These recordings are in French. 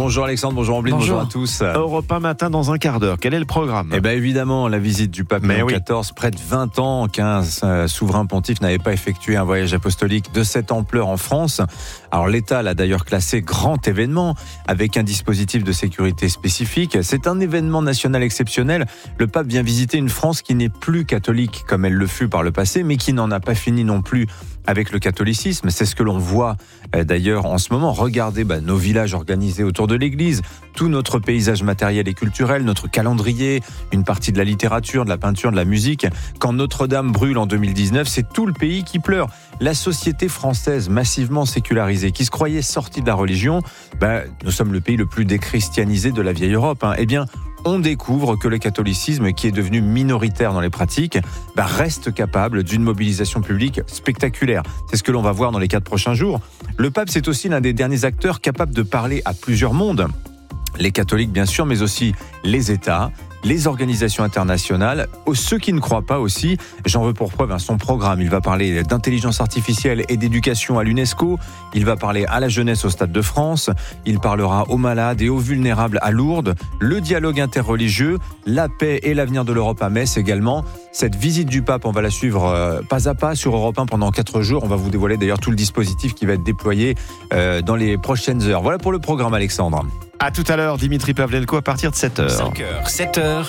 Bonjour Alexandre, bonjour Ambline, bonjour à tous. Europe 1 matin dans un quart d'heure. Quel est le programme ? Eh bien évidemment, la visite du pape Léon XIV, près de 20 ans qu'un souverain pontife n'avait pas effectué un voyage apostolique de cette ampleur en France. Alors l'État l'a d'ailleurs classé grand événement avec un dispositif de sécurité spécifique. C'est un événement national exceptionnel. Le pape vient visiter une France qui n'est plus catholique comme elle le fut par le passé, mais qui n'en a pas fini non plus avec le catholicisme. C'est ce que l'on voit d'ailleurs en ce moment. Regardez nos villages organisés autour de l'église, tout notre paysage matériel et culturel, notre calendrier, une partie de la littérature, de la peinture, de la musique. Quand Notre-Dame brûle en 2019, c'est tout le pays qui pleure. La société française massivement sécularisée, qui se croyait sortie de la religion, nous sommes le pays le plus déchristianisé de la vieille Europe. Eh bien, on découvre que le catholicisme, qui est devenu minoritaire dans les pratiques, reste capable d'une mobilisation publique spectaculaire. C'est ce que l'on va voir dans les 4 prochains jours. Le pape, c'est aussi l'un des derniers acteurs capables de parler à plusieurs mondes. Les catholiques, bien sûr, mais aussi les États, les organisations internationales, ceux qui ne croient pas aussi. J'en veux pour preuve son programme. Il va parler d'intelligence artificielle et d'éducation à l'UNESCO. Il va parler à la jeunesse au Stade de France. Il parlera aux malades et aux vulnérables à Lourdes. Le dialogue interreligieux, la paix et l'avenir de l'Europe à Metz également. Cette visite du pape, on va la suivre pas à pas sur Europe 1 pendant 4 jours. On va vous dévoiler d'ailleurs tout le dispositif qui va être déployé dans les prochaines heures. Voilà pour le programme, Alexandre. À tout à l'heure, Dimitri Pavlenko à partir de 7h. 5h, 7h.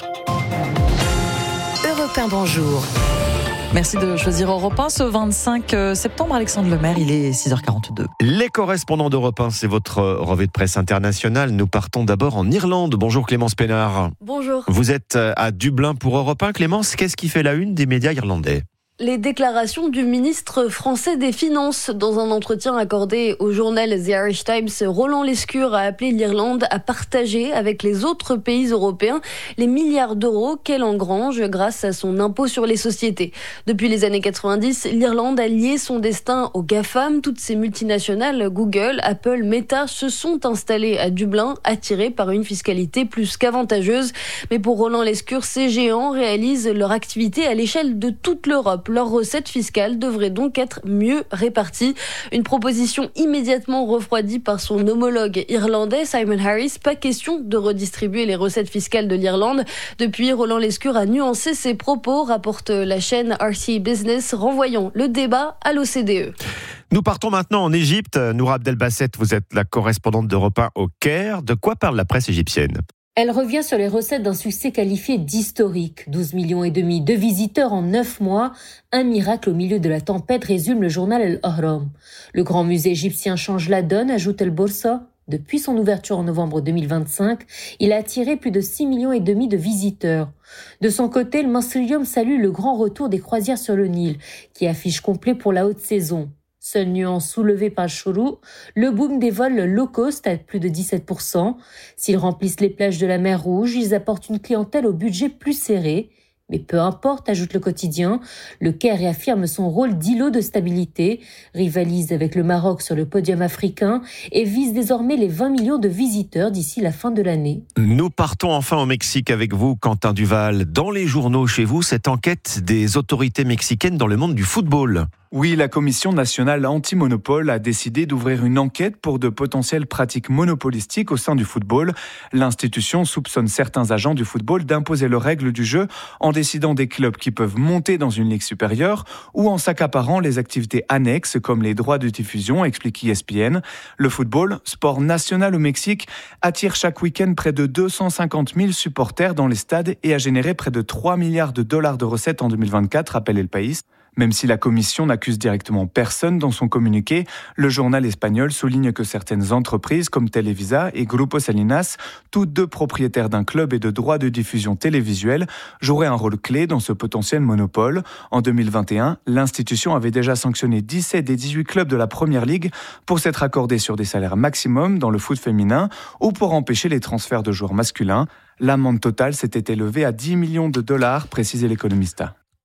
Europe 1, bonjour. Merci de choisir Europe 1 ce 25 septembre. Alexandre Lemaire, il est 6h42. Les correspondants d'Europe 1, c'est votre revue de presse internationale. Nous partons d'abord en Irlande. Bonjour Clémence Pénard. Bonjour. Vous êtes à Dublin pour Europe 1. Clémence, qu'est-ce qui fait la une des médias irlandais ? Les déclarations du ministre français des Finances. Dans un entretien accordé au journal The Irish Times, Roland Lescure a appelé l'Irlande à partager avec les autres pays européens les milliards d'euros qu'elle engrange grâce à son impôt sur les sociétés. Depuis les années 90, l'Irlande a lié son destin aux GAFAM. Toutes ces multinationales, Google, Apple, Meta, se sont installées à Dublin, attirées par une fiscalité plus qu'avantageuse. Mais pour Roland Lescure, ces géants réalisent leur activité à l'échelle de toute l'Europe. Leurs recettes fiscales devraient donc être mieux réparties. Une proposition immédiatement refroidie par son homologue irlandais, Simon Harris. Pas question de redistribuer les recettes fiscales de l'Irlande. Depuis, Roland Lescure a nuancé ses propos, rapporte la chaîne RT Business, renvoyant le débat à l'OCDE. Nous partons maintenant en Égypte. Noura Abdelbasset, vous êtes la correspondante d'Europe 1 au Caire. De quoi parle la presse égyptienne ? Elle revient sur les recettes d'un succès qualifié d'historique. 12,5 millions de visiteurs en 9 mois. Un miracle au milieu de la tempête, résume le journal El Ahram. Le grand musée égyptien change la donne, ajoute El Borsa. Depuis son ouverture en novembre 2025, il a attiré plus de 6,5 millions de visiteurs. De son côté, le Masrium salue le grand retour des croisières sur le Nil, qui affiche complet pour la haute saison. Seule nuance soulevée par le Chourou, le boom des vols low cost à plus de 17%. S'ils remplissent les plages de la mer Rouge, ils apportent une clientèle au budget plus serré. Mais peu importe, ajoute le quotidien, le Caire réaffirme son rôle d'îlot de stabilité, rivalise avec le Maroc sur le podium africain et vise désormais les 20 millions de visiteurs d'ici la fin de l'année. Nous partons enfin au Mexique avec vous, Quentin Duval. Dans les journaux chez vous, cette enquête des autorités mexicaines dans le monde du football. Oui, la Commission nationale anti-monopole a décidé d'ouvrir une enquête pour de potentielles pratiques monopolistiques au sein du football. L'institution soupçonne certains agents du football d'imposer leurs règles du jeu en décidant des clubs qui peuvent monter dans une ligue supérieure ou en s'accaparant les activités annexes comme les droits de diffusion, explique ESPN. Le football, sport national au Mexique, attire chaque week-end près de 250 000 supporters dans les stades et a généré près de 3 milliards de dollars de recettes en 2024, rappelle El País. Même si la Commission n'accuse directement personne dans son communiqué, le journal espagnol souligne que certaines entreprises comme Televisa et Grupo Salinas, toutes deux propriétaires d'un club et de droits de diffusion télévisuelle, joueraient un rôle clé dans ce potentiel monopole. En 2021, l'institution avait déjà sanctionné 17 des 18 clubs de la Première Ligue pour s'être accordés sur des salaires maximum dans le foot féminin ou pour empêcher les transferts de joueurs masculins. L'amende totale s'était élevée à 10 millions de dollars, précise l'Economista.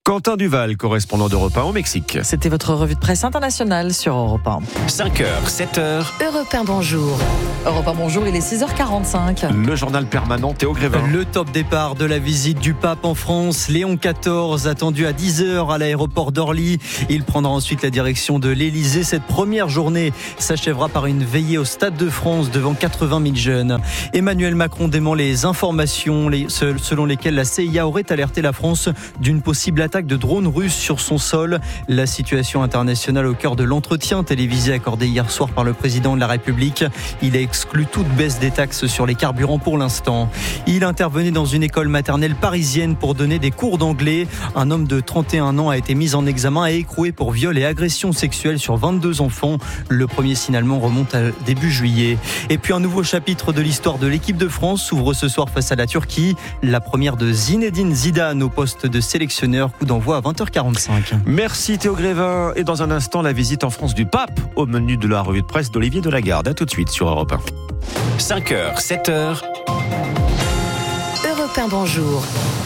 Quentin Duval, correspondant d'Europe 1 au Mexique. C'était votre revue de presse internationale sur Europe 1. 5h, 7h. Europe 1, bonjour. Europe 1, bonjour, il est 6h45. Le journal permanent Théo Grévin. Le top départ de la visite du pape en France, Léon XIV, attendu à 10h à l'aéroport d'Orly. Il prendra ensuite la direction de l'Elysée. Cette première journée s'achèvera par une veillée au Stade de France devant 80 000 jeunes. Emmanuel Macron dément les informations selon lesquelles la CIA aurait alerté la France d'une possible attaque de drones russes sur son sol. La situation internationale au cœur de l'entretien télévisé accordé hier soir par le président de la République. Il a exclu toute baisse des taxes sur les carburants pour l'instant. Il intervenait dans une école maternelle parisienne pour donner des cours d'anglais. Un homme de 31 ans a été mis en examen et écroué pour viol et agression sexuelle sur 22 enfants. Le premier signalement remonte à début juillet. Et puis un nouveau chapitre de l'histoire de l'équipe de France s'ouvre ce soir face à la Turquie. La première de Zinedine Zidane au poste de sélectionneur. Coup d'envoi à 20h45. Merci Théo Grévin. Et dans un instant, la visite en France du pape au menu de la revue de presse d'Olivier Delagarde. À tout de suite sur Europe 1. 5h, 7h. Europe 1, bonjour.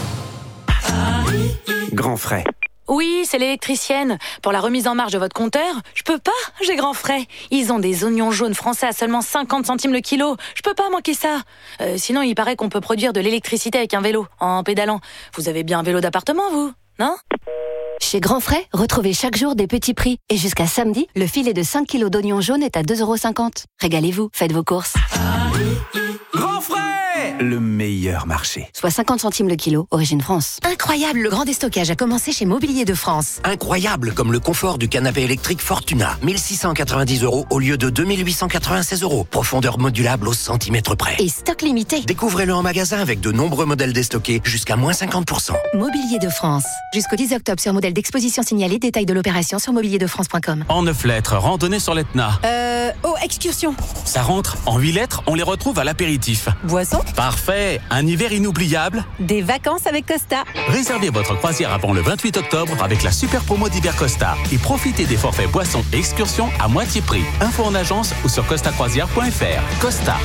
Grand frais. Oui, c'est l'électricienne. Pour la remise en marche de votre compteur, je peux pas, j'ai grand frais. Ils ont des oignons jaunes français à seulement 50 centimes le kilo. Je peux pas manquer ça. Sinon, il paraît qu'on peut produire de l'électricité avec un vélo, en pédalant. Vous avez bien un vélo d'appartement, vous, non ? Chez Grand Frais, retrouvez chaque jour des petits prix. Et jusqu'à samedi, le filet de 5 kilos d'oignons jaunes est à 2,50 €. Régalez-vous, faites vos courses. Grand frais, le meilleur marché. Soit 50 centimes le kilo, origine France. Incroyable, le grand déstockage a commencé chez Mobilier de France. Incroyable, comme le confort du canapé électrique Fortuna. 1690 € au lieu de 2896 €. Profondeur modulable au centimètre près. Et stock limité. Découvrez-le en magasin avec de nombreux modèles déstockés jusqu'à moins 50%. Mobilier de France. Jusqu'au 10 octobre sur modèle d'exposition signalé. Détail de l'opération sur mobilierDeFrance.com. En 9 lettres, randonnée sur l'Etna. Excursion. Ça rentre. En 8 lettres, on les retrouve à l'apéritif. Boisson. Parfait. Un hiver inoubliable. Des vacances avec Costa. Réservez votre croisière avant le 28 octobre avec la super promo d'hiver Costa. Et profitez des forfaits boissons et excursions à moitié prix. Info en agence ou sur costacroisière.fr. Costa.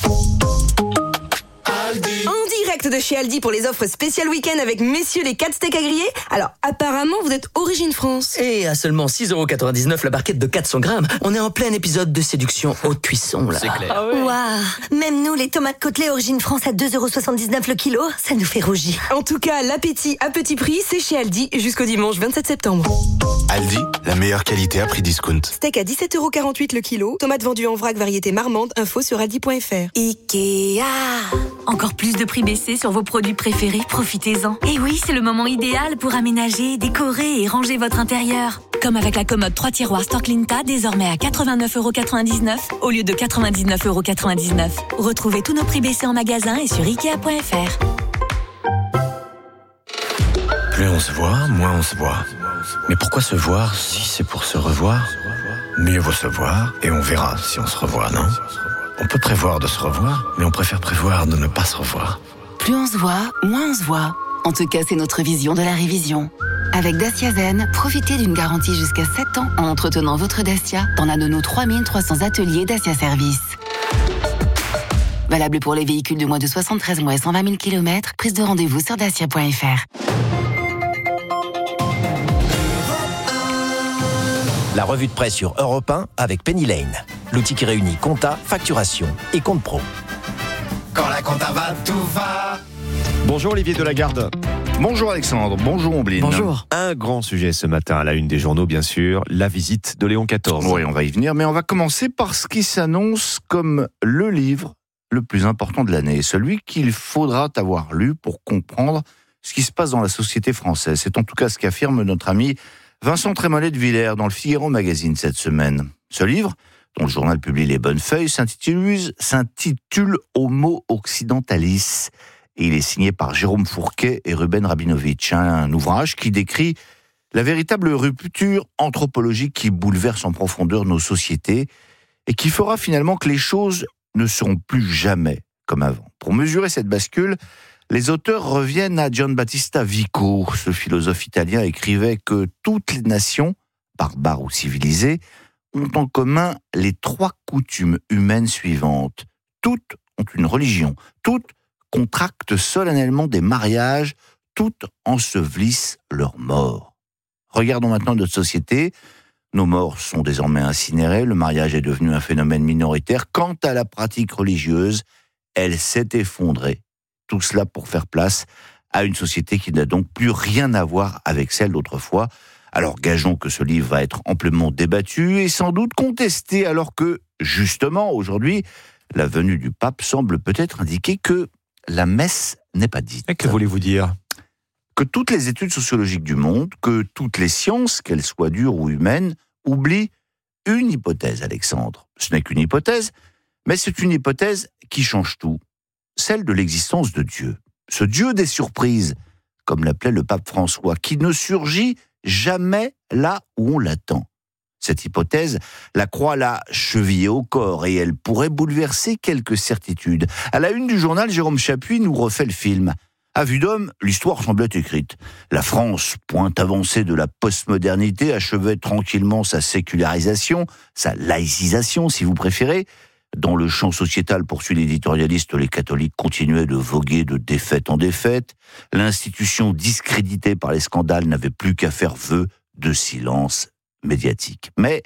En direct de chez Aldi pour les offres spéciales week-end avec messieurs les 4 steaks à griller. Alors apparemment vous êtes origine France. Et à seulement 6,99 € la barquette de 400 grammes. On est en plein épisode de séduction haute cuisson là. C'est clair. Ah ouais. Waouh. Même nous les tomates côtelées origine France à 2,79 € le kilo, ça nous fait rougir. En tout cas, l'appétit à petit prix, c'est chez Aldi jusqu'au dimanche 27 septembre. Aldi, la meilleure qualité à prix discount. Steak à 17,48 € le kilo. Tomates vendues en vrac variété marmande. Info sur aldi.fr. Ikea. Encore plus de prix baissés sur vos produits préférés, profitez-en. Et oui, c'est le moment idéal pour aménager, décorer et ranger votre intérieur. Comme avec la commode 3 tiroirs Storklinta, désormais à 89,99 € au lieu de 99,99 €. Retrouvez tous nos prix baissés en magasin et sur Ikea.fr. Plus on se voit, moins on se voit. Mais pourquoi se voir si c'est pour se revoir ? Mieux vaut se voir et on verra si on se revoit, non ? On peut prévoir de se revoir, mais on préfère prévoir de ne pas se revoir. Plus on se voit, moins on se voit. En tout cas, c'est notre vision de la révision. Avec Dacia Zen, profitez d'une garantie jusqu'à 7 ans en entretenant votre Dacia dans l'un de nos 3300 ateliers Dacia Service. Valable pour les véhicules de moins de 73 mois et 120 000 km. Prise de rendez-vous sur dacia.fr. La revue de presse sur Europe 1 avec Penny Lane. L'outil qui réunit compta, facturation et compte pro. Quand la compta va, tout va. Bonjour Olivier Delagarde. Bonjour Alexandre, bonjour Ombline. Bonjour. Un grand sujet ce matin à la une des journaux, bien sûr, la visite de Léon XIV. Oui, on va y venir, mais on va commencer par ce qui s'annonce comme le livre le plus important de l'année, celui qu'il faudra avoir lu pour comprendre ce qui se passe dans la société française. C'est en tout cas ce qu'affirme notre ami Vincent Trémollet de Villers dans le Figaro Magazine cette semaine. Ce livre, dont le journal publie les bonnes feuilles, s'intitule Homo Occidentalis. Et il est signé par Jérôme Fourquet et Ruben Rabinovitch, un ouvrage qui décrit la véritable rupture anthropologique qui bouleverse en profondeur nos sociétés et qui fera finalement que les choses ne seront plus jamais comme avant. Pour mesurer cette bascule, les auteurs reviennent à Giambattista Vico. Ce philosophe italien écrivait que toutes les nations, barbares ou civilisées, ont en commun les 3 coutumes humaines suivantes. Toutes ont une religion, toutes contractent solennellement des mariages, toutes ensevelissent leurs morts. Regardons maintenant notre société. Nos morts sont désormais incinérés, le mariage est devenu un phénomène minoritaire. Quant à la pratique religieuse, elle s'est effondrée. Tout cela pour faire place à une société qui n'a donc plus rien à voir avec celle d'autrefois. Alors gageons que ce livre va être amplement débattu et sans doute contesté, alors que, justement, aujourd'hui, la venue du pape semble peut-être indiquer que la messe n'est pas dite. Et que voulez-vous dire ? Que toutes les études sociologiques du monde, que toutes les sciences, qu'elles soient dures ou humaines, oublient une hypothèse, Alexandre. Ce n'est qu'une hypothèse, mais c'est une hypothèse qui change tout. Celle de l'existence de Dieu. Ce Dieu des surprises, comme l'appelait le pape François, qui ne surgit jamais là où on l'attend. Cette hypothèse, la croix l'a chevillée au corps et elle pourrait bouleverser quelques certitudes. À la une du journal, Jérôme Chapuis nous refait le film. À vue d'homme, l'histoire semblait écrite. La France, pointe avancée de la postmodernité, achevait tranquillement sa sécularisation, sa laïcisation si vous préférez. Dans le champ sociétal, poursuit l'éditorialiste, les catholiques continuaient de voguer de défaite en défaite. L'institution discréditée par les scandales n'avait plus qu'à faire vœu de silence médiatique. Mais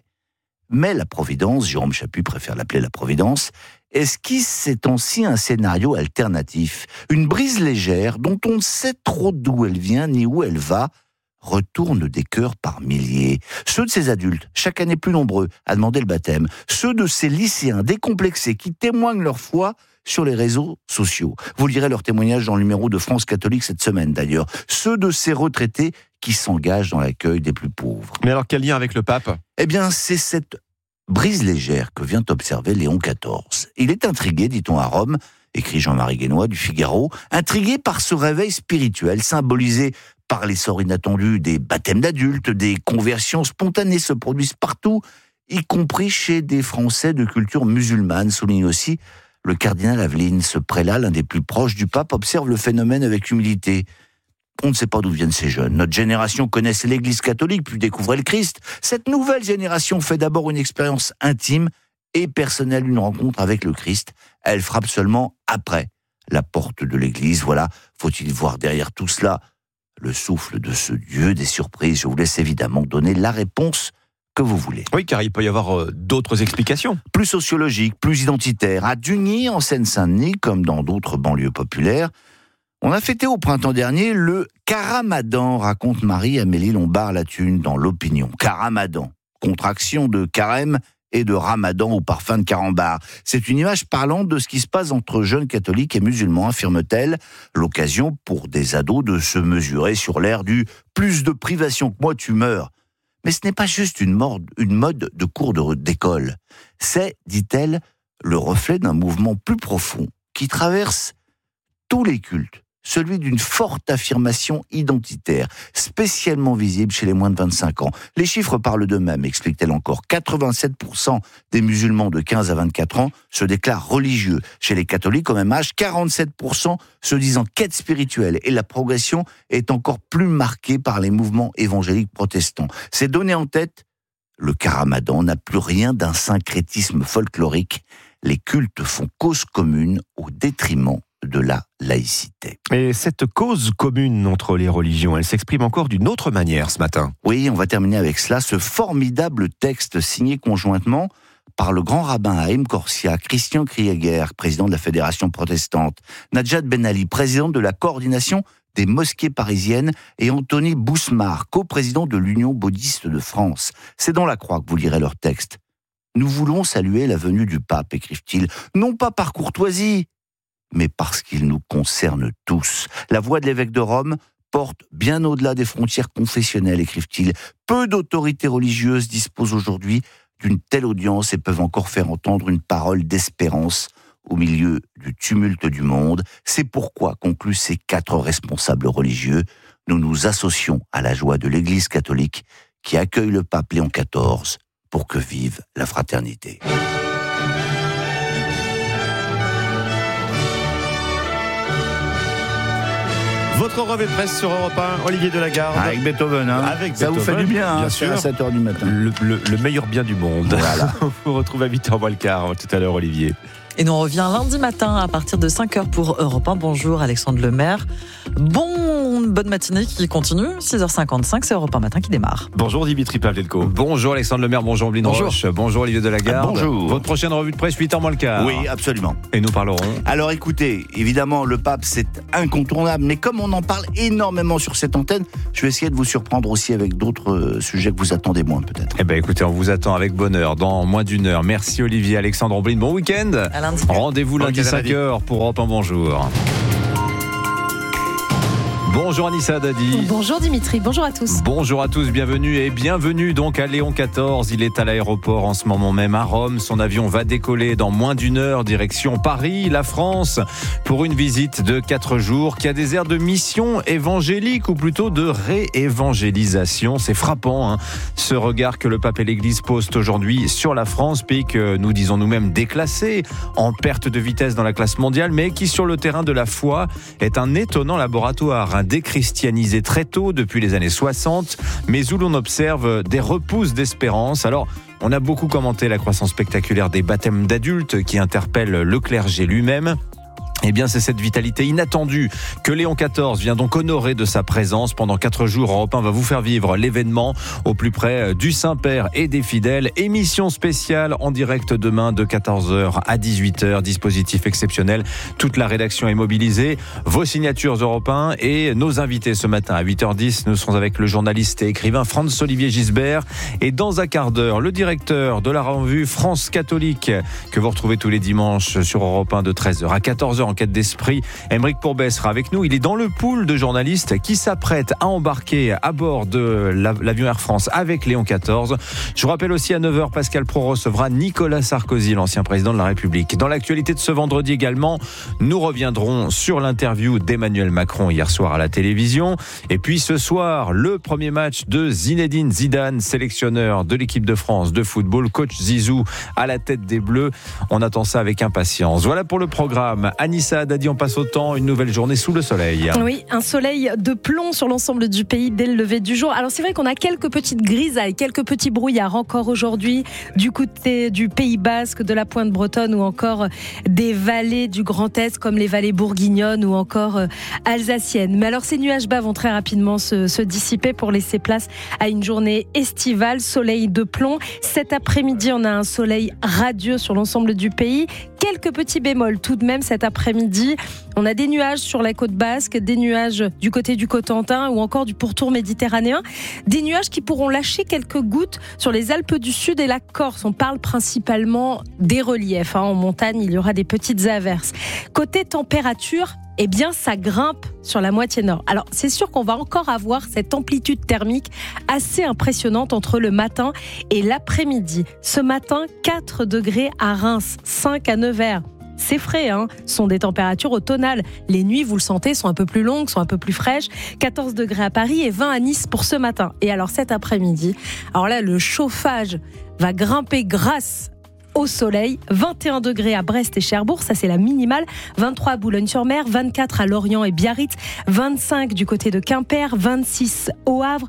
la Providence, Jérôme Chapuis préfère l'appeler la Providence, esquisse ces temps-ci un scénario alternatif. Une brise légère dont on ne sait trop d'où elle vient ni où elle va, retourne des cœurs par milliers. Ceux de ces adultes, chaque année plus nombreux, à demander le baptême. Ceux de ces lycéens décomplexés qui témoignent leur foi sur les réseaux sociaux. Vous lirez leur témoignage dans le numéro de France Catholique cette semaine d'ailleurs. Ceux de ces retraités qui s'engagent dans l'accueil des plus pauvres. Mais alors quel lien avec le pape ? Eh bien, c'est cette brise légère que vient observer Léon XIV. Il est intrigué, dit-on à Rome, écrit Jean-Marie Guénois du Figaro, intrigué par ce réveil spirituel symbolisé par l'essor inattendu des baptêmes d'adultes, des conversions spontanées se produisent partout, y compris chez des Français de culture musulmane, souligne aussi le cardinal Aveline. Ce prélat, l'un des plus proches du pape, observe le phénomène avec humilité. On ne sait pas d'où viennent ces jeunes. Notre génération connaissait l'Église catholique, puis découvrait le Christ. Cette nouvelle génération fait d'abord une expérience intime et personnelle, une rencontre avec le Christ. Elle frappe seulement après la porte de l'Église. Voilà, faut-il voir derrière tout cela le souffle de ce Dieu des surprises? Je vous laisse évidemment donner la réponse que vous voulez. Oui, car il peut y avoir d'autres explications. Plus sociologiques, plus identitaires. À Dugny, en Seine-Saint-Denis, comme dans d'autres banlieues populaires, on a fêté au printemps dernier le Caramadan, raconte Marie-Amélie Lombard-Lathune dans l'Opinion. Caramadan, contraction de carême et de ramadan au parfum de carambar. C'est une image parlante de ce qui se passe entre jeunes catholiques et musulmans, affirme-t-elle. L'occasion pour des ados de se mesurer sur l'air du « plus de privation que moi, tu meurs ». Mais ce n'est pas juste une mode de cours d'école. C'est, dit-elle, le reflet d'un mouvement plus profond qui traverse tous les cultes. Celui d'une forte affirmation identitaire, spécialement visible chez les moins de 25 ans. Les chiffres parlent d'eux-mêmes, explique-t-elle encore. 87% des musulmans de 15 à 24 ans se déclarent religieux. Chez les catholiques, au même âge, 47% se disent en quête spirituelle. Et la progression est encore plus marquée par les mouvements évangéliques protestants. Ces données en tête, le Caramadan n'a plus rien d'un syncrétisme folklorique. Les cultes font cause commune au détriment de la laïcité. Et cette cause commune entre les religions, elle s'exprime encore d'une autre manière ce matin. Oui, on va terminer avec cela, ce formidable texte signé conjointement par le grand rabbin Haïm Corsia, Christian Krieger, président de la Fédération protestante, Najat Ben Ali, président de la coordination des mosquées parisiennes, et Anthony Bousmar, coprésident de l'Union bouddhiste de France. C'est dans la Croix que vous lirez leur texte. Nous voulons saluer la venue du pape, écrivent-ils, non pas par courtoisie, mais parce qu'il nous concerne tous. La voix de l'évêque de Rome porte bien au-delà des frontières confessionnelles, écrivent-ils. Peu d'autorités religieuses disposent aujourd'hui d'une telle audience et peuvent encore faire entendre une parole d'espérance au milieu du tumulte du monde. C'est pourquoi, concluent ces 4 responsables religieux, nous nous associons à la joie de l'Église catholique qui accueille le pape Léon XIV pour que vive la fraternité. Votre revue de presse sur Europe 1, Olivier Delagarde. Avec Beethoven, hein. Avec ça Beethoven, vous fait du bien, bien sûr. À 7h du matin. Le meilleur bien du monde. Voilà. On vous retrouve à 8h moins le quart tout à l'heure, Olivier. Et nous on revient lundi matin à partir de 5h pour Europe 1. Bonjour Alexandre Lemaire. Bon une bonne matinée qui continue. 6h55, c'est Europe 1 Matin qui démarre. Bonjour Dimitri Pavlenko. Bonjour Alexandre Lemaire, bonjour Blin Roche. Bonjour Olivier Delagarde. Bonjour. Votre prochaine revue de presse, 8h moins le quart. Oui, absolument. Et nous parlerons. Alors écoutez, évidemment, le pape, c'est incontournable, mais comme on en parle énormément sur cette antenne, je vais essayer de vous surprendre aussi avec d'autres sujets que vous attendez moins peut-être. Eh bien écoutez, on vous attend avec bonheur dans moins d'une heure. Merci Olivier, Alexandre Blin, bon week-end. À lundi. Rendez-vous lundi 5h pour Europe 1, bonjour. Bonjour Anissa Dadi. Bonjour Dimitri, bonjour à tous. Bonjour à tous, bienvenue donc à Léon XIV. Il est à l'aéroport en ce moment même à Rome. Son avion va décoller dans moins d'une heure, direction Paris, la France, pour une visite de 4 jours qui a des airs de mission évangélique ou plutôt de réévangélisation. C'est frappant, ce regard que le pape et l'Église posent aujourd'hui sur la France, pays que nous disons nous-mêmes déclassé, en perte de vitesse dans la classe mondiale, mais qui sur le terrain de la foi est un étonnant laboratoire, déchristianisé très tôt depuis les années 60, mais où l'on observe des repousses d'espérance. Alors, on a beaucoup commenté la croissance spectaculaire des baptêmes d'adultes qui interpellent le clergé lui-même. Eh bien, c'est cette vitalité inattendue que Léon XIV vient donc honorer de sa présence. Pendant 4 jours, Europe 1 va vous faire vivre l'événement au plus près du Saint-Père et des fidèles. Émission spéciale en direct demain de 14h à 18h. Dispositif exceptionnel. Toute la rédaction est mobilisée. Vos signatures Europe 1 et nos invités ce matin à 8h10. Nous serons avec le journaliste et écrivain Franz-Olivier Gisbert. Et dans un quart d'heure, le directeur de la revue France Catholique que vous retrouvez tous les dimanches sur Europe 1 de 13h à 14h. Enquête d'esprit. Aymeric Pourbet sera avec nous. Il est dans le pool de journalistes qui s'apprêtent à embarquer à bord de l'avion Air France avec Léon XIV. Je vous rappelle aussi à 9h, Pascal Praud recevra Nicolas Sarkozy, l'ancien président de la République. Dans l'actualité de ce vendredi également, nous reviendrons sur l'interview d'Emmanuel Macron hier soir à la télévision. Et puis ce soir, le premier match de Zinedine Zidane, sélectionneur de l'équipe de France de football, coach Zizou à la tête des Bleus. On attend ça avec impatience. Voilà pour le programme. Anissa Dadi, on passe au temps, une nouvelle journée sous le soleil. Oui, un soleil de plomb sur l'ensemble du pays dès le lever du jour. Alors c'est vrai qu'on a quelques petites grisailles, quelques petits brouillards encore aujourd'hui du côté du Pays Basque, de la Pointe Bretonne ou encore des vallées du Grand Est comme les vallées bourguignonnes ou encore alsaciennes. Mais alors ces nuages bas vont très rapidement se dissiper pour laisser place à une journée estivale, soleil de plomb. Cet après-midi, on a un soleil radieux sur l'ensemble du pays. Quelques petits bémols tout de même cet après-midi. On a des nuages sur la côte basque, des nuages du côté du Cotentin ou encore du pourtour méditerranéen. Des nuages qui pourront lâcher quelques gouttes sur les Alpes du Sud et la Corse. On parle principalement des reliefs. En montagne, il y aura des petites averses. Côté température, eh bien, ça grimpe sur la moitié nord. Alors, c'est sûr qu'on va encore avoir cette amplitude thermique assez impressionnante entre le matin et l'après-midi. Ce matin, 4 degrés à Reims, 5 à Nevers. C'est frais, Ce sont des températures automnales. Les nuits, vous le sentez, sont un peu plus longues, sont un peu plus fraîches. 14 degrés à Paris et 20 à Nice pour ce matin. Et alors, cet après-midi, alors là, le chauffage va grimper grâce au soleil. 21 degrés à Brest et Cherbourg, ça c'est la minimale. 23 à Boulogne-sur-Mer, 24 à Lorient et Biarritz, 25 du côté de Quimper, 26 au Havre,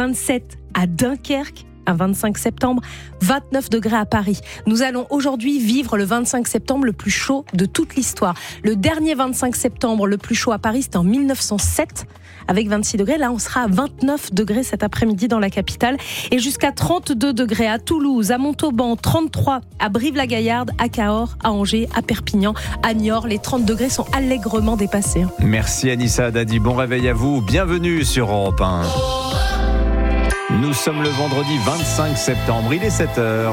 27 à Dunkerque. Un 25 septembre, 29 degrés à Paris. Nous allons aujourd'hui vivre le 25 septembre le plus chaud de toute l'histoire. Le dernier 25 septembre le plus chaud à Paris, c'était en 1907 avec 26 degrés. Là, on sera à 29 degrés cet après-midi dans la capitale et jusqu'à 32 degrés à Toulouse, à Montauban, 33 à Brive-la-Gaillarde, à Cahors, à Angers, à Perpignan, à Niort. Les 30 degrés sont allègrement dépassés. Merci Anissa Dadi, bon réveil à vous. Bienvenue sur Europe 1. Nous sommes le vendredi 25 septembre, il est 7h.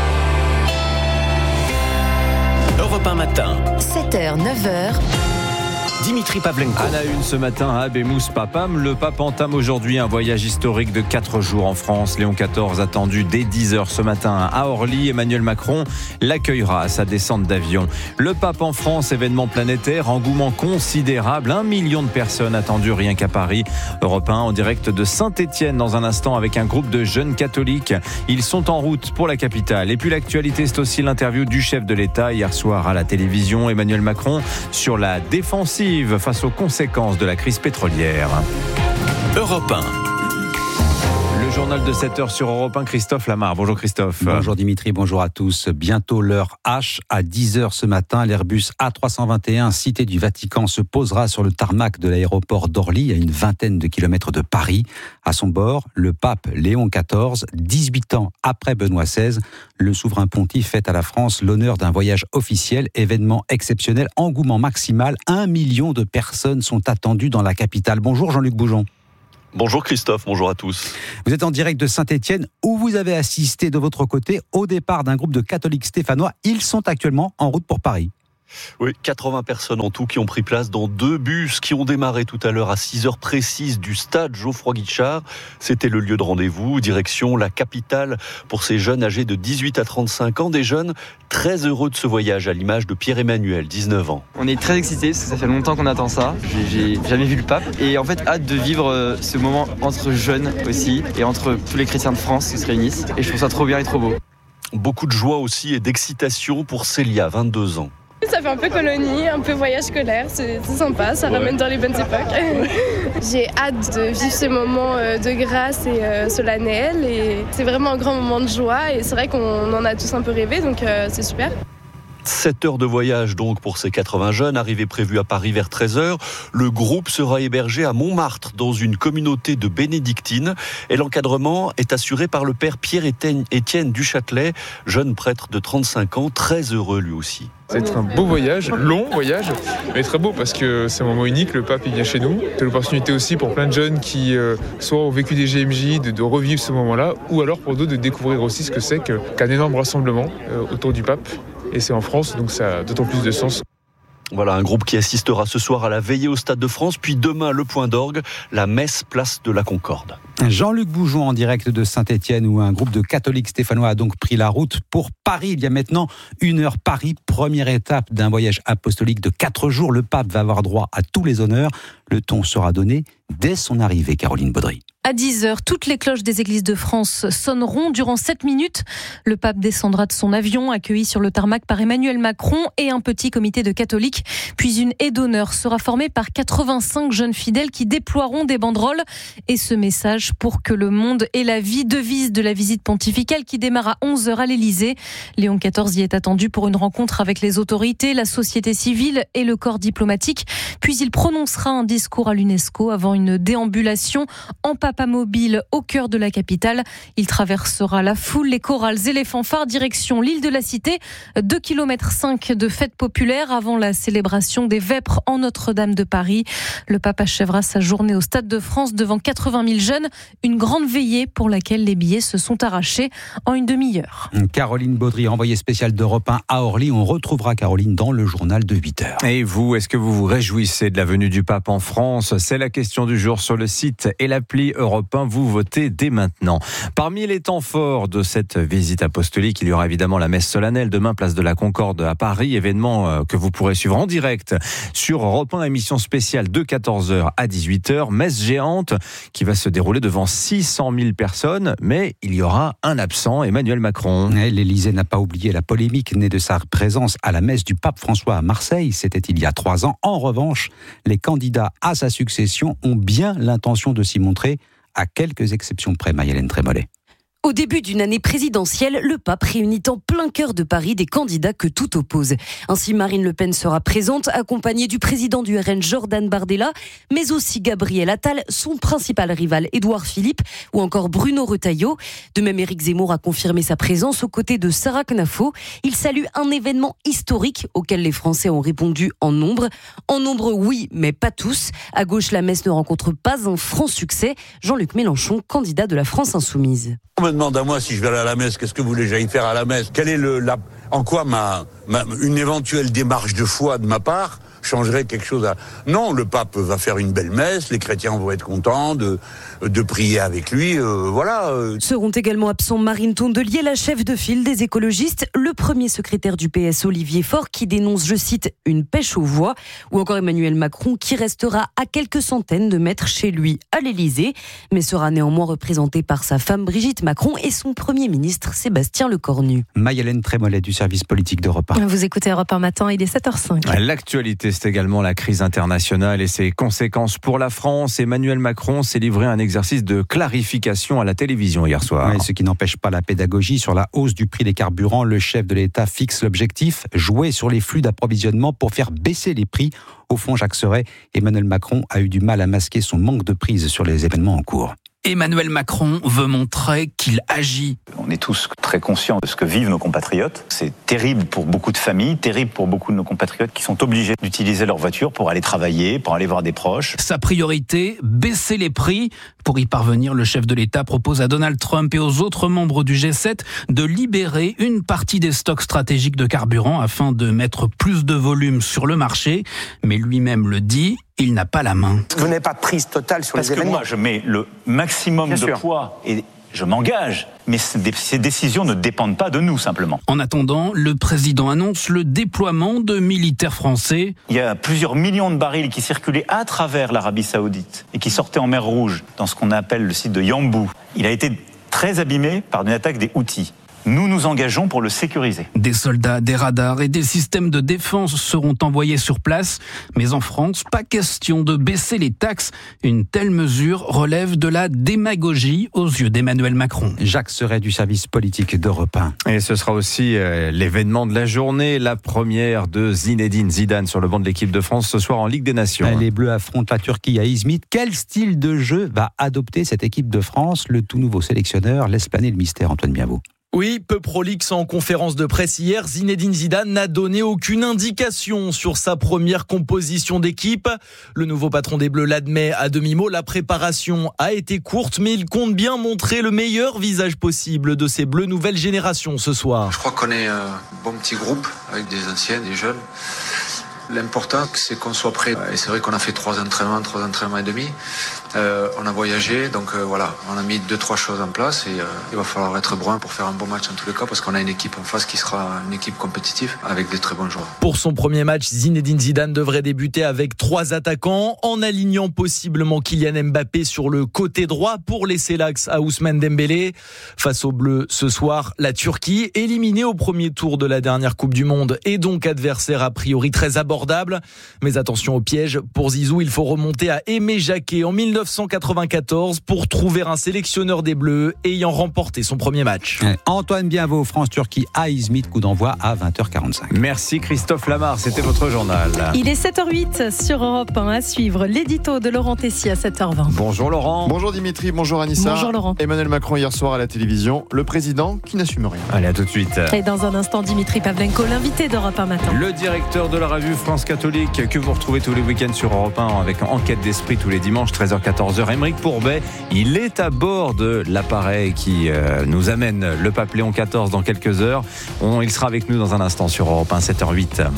Europe 1 matin. 7h, 9h. Dimitri Pavlenko. À la une ce matin à Abemous Papam, le pape entame aujourd'hui un voyage historique de 4 jours en France. Léon XIV attendu dès 10h ce matin à Orly. Emmanuel Macron l'accueillera à sa descente d'avion. Le pape en France, événement planétaire, engouement considérable. 1 million de personnes attendues rien qu'à Paris. Europe 1 en direct de Saint-Étienne dans un instant avec un groupe de jeunes catholiques. Ils sont en route pour la capitale. Et puis l'actualité, c'est aussi l'interview du chef de l'État hier soir à la télévision. Emmanuel Macron sur la défensive face aux conséquences de la crise pétrolière. Europe 1. Le journal de 7h sur Europe 1, Christophe Lamar. Bonjour Christophe. Bonjour Dimitri, bonjour à tous. Bientôt l'heure H, à 10h ce matin, l'Airbus A321, cité du Vatican, se posera sur le tarmac de l'aéroport d'Orly, à une vingtaine de kilomètres de Paris. À son bord, le pape Léon XIV, 18 ans après Benoît XVI, le souverain pontife fait à la France l'honneur d'un voyage officiel, événement exceptionnel, engouement maximal. 1 million de personnes sont attendues dans la capitale. Bonjour Jean-Luc Boujon. Bonjour Christophe, bonjour à tous. Vous êtes en direct de Saint-Étienne où vous avez assisté de votre côté au départ d'un groupe de catholiques stéphanois. Ils sont actuellement en route pour Paris. Oui, 80 personnes en tout qui ont pris place dans 2 bus qui ont démarré tout à l'heure à 6h précises du stade Geoffroy-Guichard. C'était le lieu de rendez-vous, direction la capitale pour ces jeunes âgés de 18 à 35 ans. Des jeunes très heureux de ce voyage, à l'image de Pierre-Emmanuel, 19 ans. On est très excités parce que ça fait longtemps qu'on attend ça. J'ai jamais vu le pape et en fait hâte de vivre ce moment entre jeunes aussi et entre tous les chrétiens de France qui se réunissent. Et je trouve ça trop bien et trop beau. Beaucoup de joie aussi et d'excitation pour Célia, 22 ans. Ça fait un peu colonie, un peu voyage scolaire, c'est sympa, ça ramène dans les bonnes époques. J'ai hâte de vivre ce moment de grâce et solennel et c'est vraiment un grand moment de joie et c'est vrai qu'on en a tous un peu rêvé donc c'est super. 7 heures de voyage donc pour ces 80 jeunes, arrivée prévue à Paris vers 13h. Le groupe sera hébergé à Montmartre dans une communauté de bénédictines et l'encadrement est assuré par le père Pierre-Étienne Duchâtelet, jeune prêtre de 35 ans, très heureux lui aussi. Ça va être un beau voyage, long voyage, mais très beau parce que c'est un moment unique, le pape il vient chez nous. C'est l'opportunité aussi pour plein de jeunes qui soit ont vécu des GMJ de revivre ce moment-là, ou alors pour d'autres de découvrir aussi ce que c'est qu'un énorme rassemblement autour du pape. Et c'est en France, donc ça a d'autant plus de sens. Voilà, un groupe qui assistera ce soir à la veillée au Stade de France, puis demain le point d'orgue, la messe place de la Concorde. Jean-Luc Boujon en direct de Saint-Étienne où un groupe de catholiques stéphanois a donc pris la route pour Paris. Il y a maintenant 1 heure Paris, première étape d'un voyage apostolique de 4 jours. Le pape va avoir droit à tous les honneurs. Le ton sera donné dès son arrivée, Caroline Baudry. À 10h, toutes les cloches des églises de France sonneront. Durant 7 minutes, le pape descendra de son avion, accueilli sur le tarmac par Emmanuel Macron et un petit comité de catholiques. Puis une haie d'honneur sera formée par 85 jeunes fidèles qui déploieront des banderoles. Et ce message pour que le monde ait la vie, devise de la visite pontificale qui démarre à 11h à l'Élysée. Léon XIV y est attendu pour une rencontre avec les autorités, la société civile et le corps diplomatique. Puis il prononcera un discours à l'UNESCO avant une déambulation en papa mobile au cœur de la capitale. Il traversera la foule, les chorales et les fanfares, direction l'île de la Cité. 2,5 km de fête populaire avant la célébration des Vêpres en Notre-Dame de Paris. Le pape achèvera sa journée au Stade de France devant 80 000 jeunes. Une grande veillée pour laquelle les billets se sont arrachés en une demi-heure. Caroline Baudry, envoyée spéciale d'Europe 1 à Orly. On retrouvera Caroline dans le journal de 8h. Et vous, est-ce que vous vous réjouissez de la venue du pape en France ? C'est la question du jour sur le site et l'appli Europe 1. Vous votez dès maintenant. Parmi les temps forts de cette visite apostolique, il y aura évidemment la messe solennelle demain, place de la Concorde à Paris, événement que vous pourrez suivre en direct sur Europe 1, émission spéciale de 14h à 18h, messe géante qui va se dérouler devant 600 000 personnes, mais il y aura un absent, Emmanuel Macron. L'Élysée n'a pas oublié la polémique née de sa présence à la messe du pape François à Marseille, c'était il y a 3 ans. En revanche, les candidats à sa succession ont bien l'intention de s'y montrer, à quelques exceptions près, Maïlène Trémollet. Au début d'une année présidentielle, le pape réunit en plein cœur de Paris des candidats que tout oppose. Ainsi, Marine Le Pen sera présente, accompagnée du président du RN Jordan Bardella, mais aussi Gabriel Attal, son principal rival Édouard Philippe, ou encore Bruno Retailleau. De même, Éric Zemmour a confirmé sa présence aux côtés de Sarah Knafo. Il salue un événement historique auquel les Français ont répondu en nombre. En nombre, oui, mais pas tous. À gauche, la messe ne rencontre pas un franc succès. Jean-Luc Mélenchon, candidat de la France Insoumise. On me demande à moi si je vais aller à la messe, qu'est-ce que vous voulez que j'aille faire à la messe ? Quelle est en quoi une éventuelle démarche de foi de ma part changerait quelque chose à... Non, le pape va faire une belle messe, les chrétiens vont être contents de prier avec lui, voilà. Seront également absents Marine Tondelier, la chef de file des écologistes, le premier secrétaire du PS Olivier Faure qui dénonce, je cite, une pêche aux voix, ou encore Emmanuel Macron qui restera à quelques centaines de mètres chez lui à l'Élysée, mais sera néanmoins représenté par sa femme Brigitte Macron et son premier ministre Sébastien Lecornu. Maïlène Trémollet du service politique d'Europe 1. Vous écoutez Europe 1 matin, il est 7h05. L'actualité reste également la crise internationale et ses conséquences pour la France. Emmanuel Macron s'est livré à un exercice de clarification à la télévision hier soir. Oui, ce qui n'empêche pas la pédagogie sur la hausse du prix des carburants. Le chef de l'État fixe l'objectif, jouer sur les flux d'approvisionnement pour faire baisser les prix. Au fond, Jacques Serret, Emmanuel Macron a eu du mal à masquer son manque de prise sur les événements en cours. Emmanuel Macron veut montrer qu'il agit. On est tous très conscients de ce que vivent nos compatriotes. C'est terrible pour beaucoup de familles, terrible pour beaucoup de nos compatriotes qui sont obligés d'utiliser leur voiture pour aller travailler, pour aller voir des proches. Sa priorité, baisser les prix. Pour y parvenir, le chef de l'État propose à Donald Trump et aux autres membres du G7 de libérer une partie des stocks stratégiques de carburant afin de mettre plus de volume sur le marché. Mais lui-même le dit, il n'a pas la main. Vous n'avez pas de prise totale sur les événements. Parce que moi, je mets le maximum de poids et je m'engage. Mais ces décisions ne dépendent pas de nous, simplement. En attendant, le président annonce le déploiement de militaires français. Il y a plusieurs millions de barils qui circulaient à travers l'Arabie Saoudite et qui sortaient en mer Rouge, dans ce qu'on appelle le site de Yambou. Il a été très abîmé par une attaque des Houthis. Nous nous engageons pour le sécuriser. Des soldats, des radars et des systèmes de défense seront envoyés sur place. Mais en France, pas question de baisser les taxes. Une telle mesure relève de la démagogie aux yeux d'Emmanuel Macron. Jacques Serret du service politique d'Europe 1. Et ce sera aussi l'événement de la journée, la première de Zinedine Zidane sur le banc de l'équipe de France ce soir en Ligue des Nations. Les Bleus affrontent la Turquie à Izmit. Quel style de jeu va adopter cette équipe de France? Le tout nouveau sélectionneur laisse planer le mystère, Antoine Bienveau. Oui, peu prolixe en conférence de presse hier, Zinedine Zidane n'a donné aucune indication sur sa première composition d'équipe. Le nouveau patron des Bleus l'admet à demi-mot, la préparation a été courte, mais il compte bien montrer le meilleur visage possible de ces Bleus nouvelle génération ce soir. Je crois qu'on est un bon petit groupe avec des anciens, des jeunes. L'important, c'est qu'on soit prêt. Et c'est vrai qu'on a fait 3 entraînements et demi. On a voyagé, donc voilà, on a mis 2-3 choses en place et il va falloir être brun pour faire un bon match en tous les cas parce qu'on a une équipe en face qui sera une équipe compétitive avec des très bons joueurs. Pour son premier match, Zinedine Zidane devrait débuter avec 3 attaquants en alignant possiblement Kylian Mbappé sur le côté droit pour laisser l'axe à Ousmane Dembélé. Face aux Bleus ce soir, la Turquie, éliminée au premier tour de la dernière Coupe du Monde et donc adversaire a priori très abordable. Mais attention au piège, pour Zizou, il faut remonter à Aimé Jacquet en 1994 pour trouver un sélectionneur des Bleus ayant remporté son premier match. Antoine Bienveau, France-Turquie à Izmit, coup d'envoi à 20h45. Merci Christophe Lamar, c'était votre journal. Il est 7h08 sur Europe 1 à suivre l'édito de Laurent Tessier à 7h20. Bonjour Laurent. Bonjour Dimitri, bonjour Anissa. Bonjour Laurent. Emmanuel Macron hier soir à la télévision, le président qui n'assume rien. Allez, à tout de suite. Et dans un instant, Dimitri Pavlenko, l'invité d'Europe 1 matin. Le directeur de la revue France Catholique que vous retrouvez tous les week-ends sur Europe 1 avec Enquête d'esprit tous les dimanches 13h-14h. Aymeric Pourbet, il est à bord de l'appareil qui nous amène le pape Léon XIV dans quelques heures. Il sera avec nous dans un instant sur Europe 1, 7h08. 7h,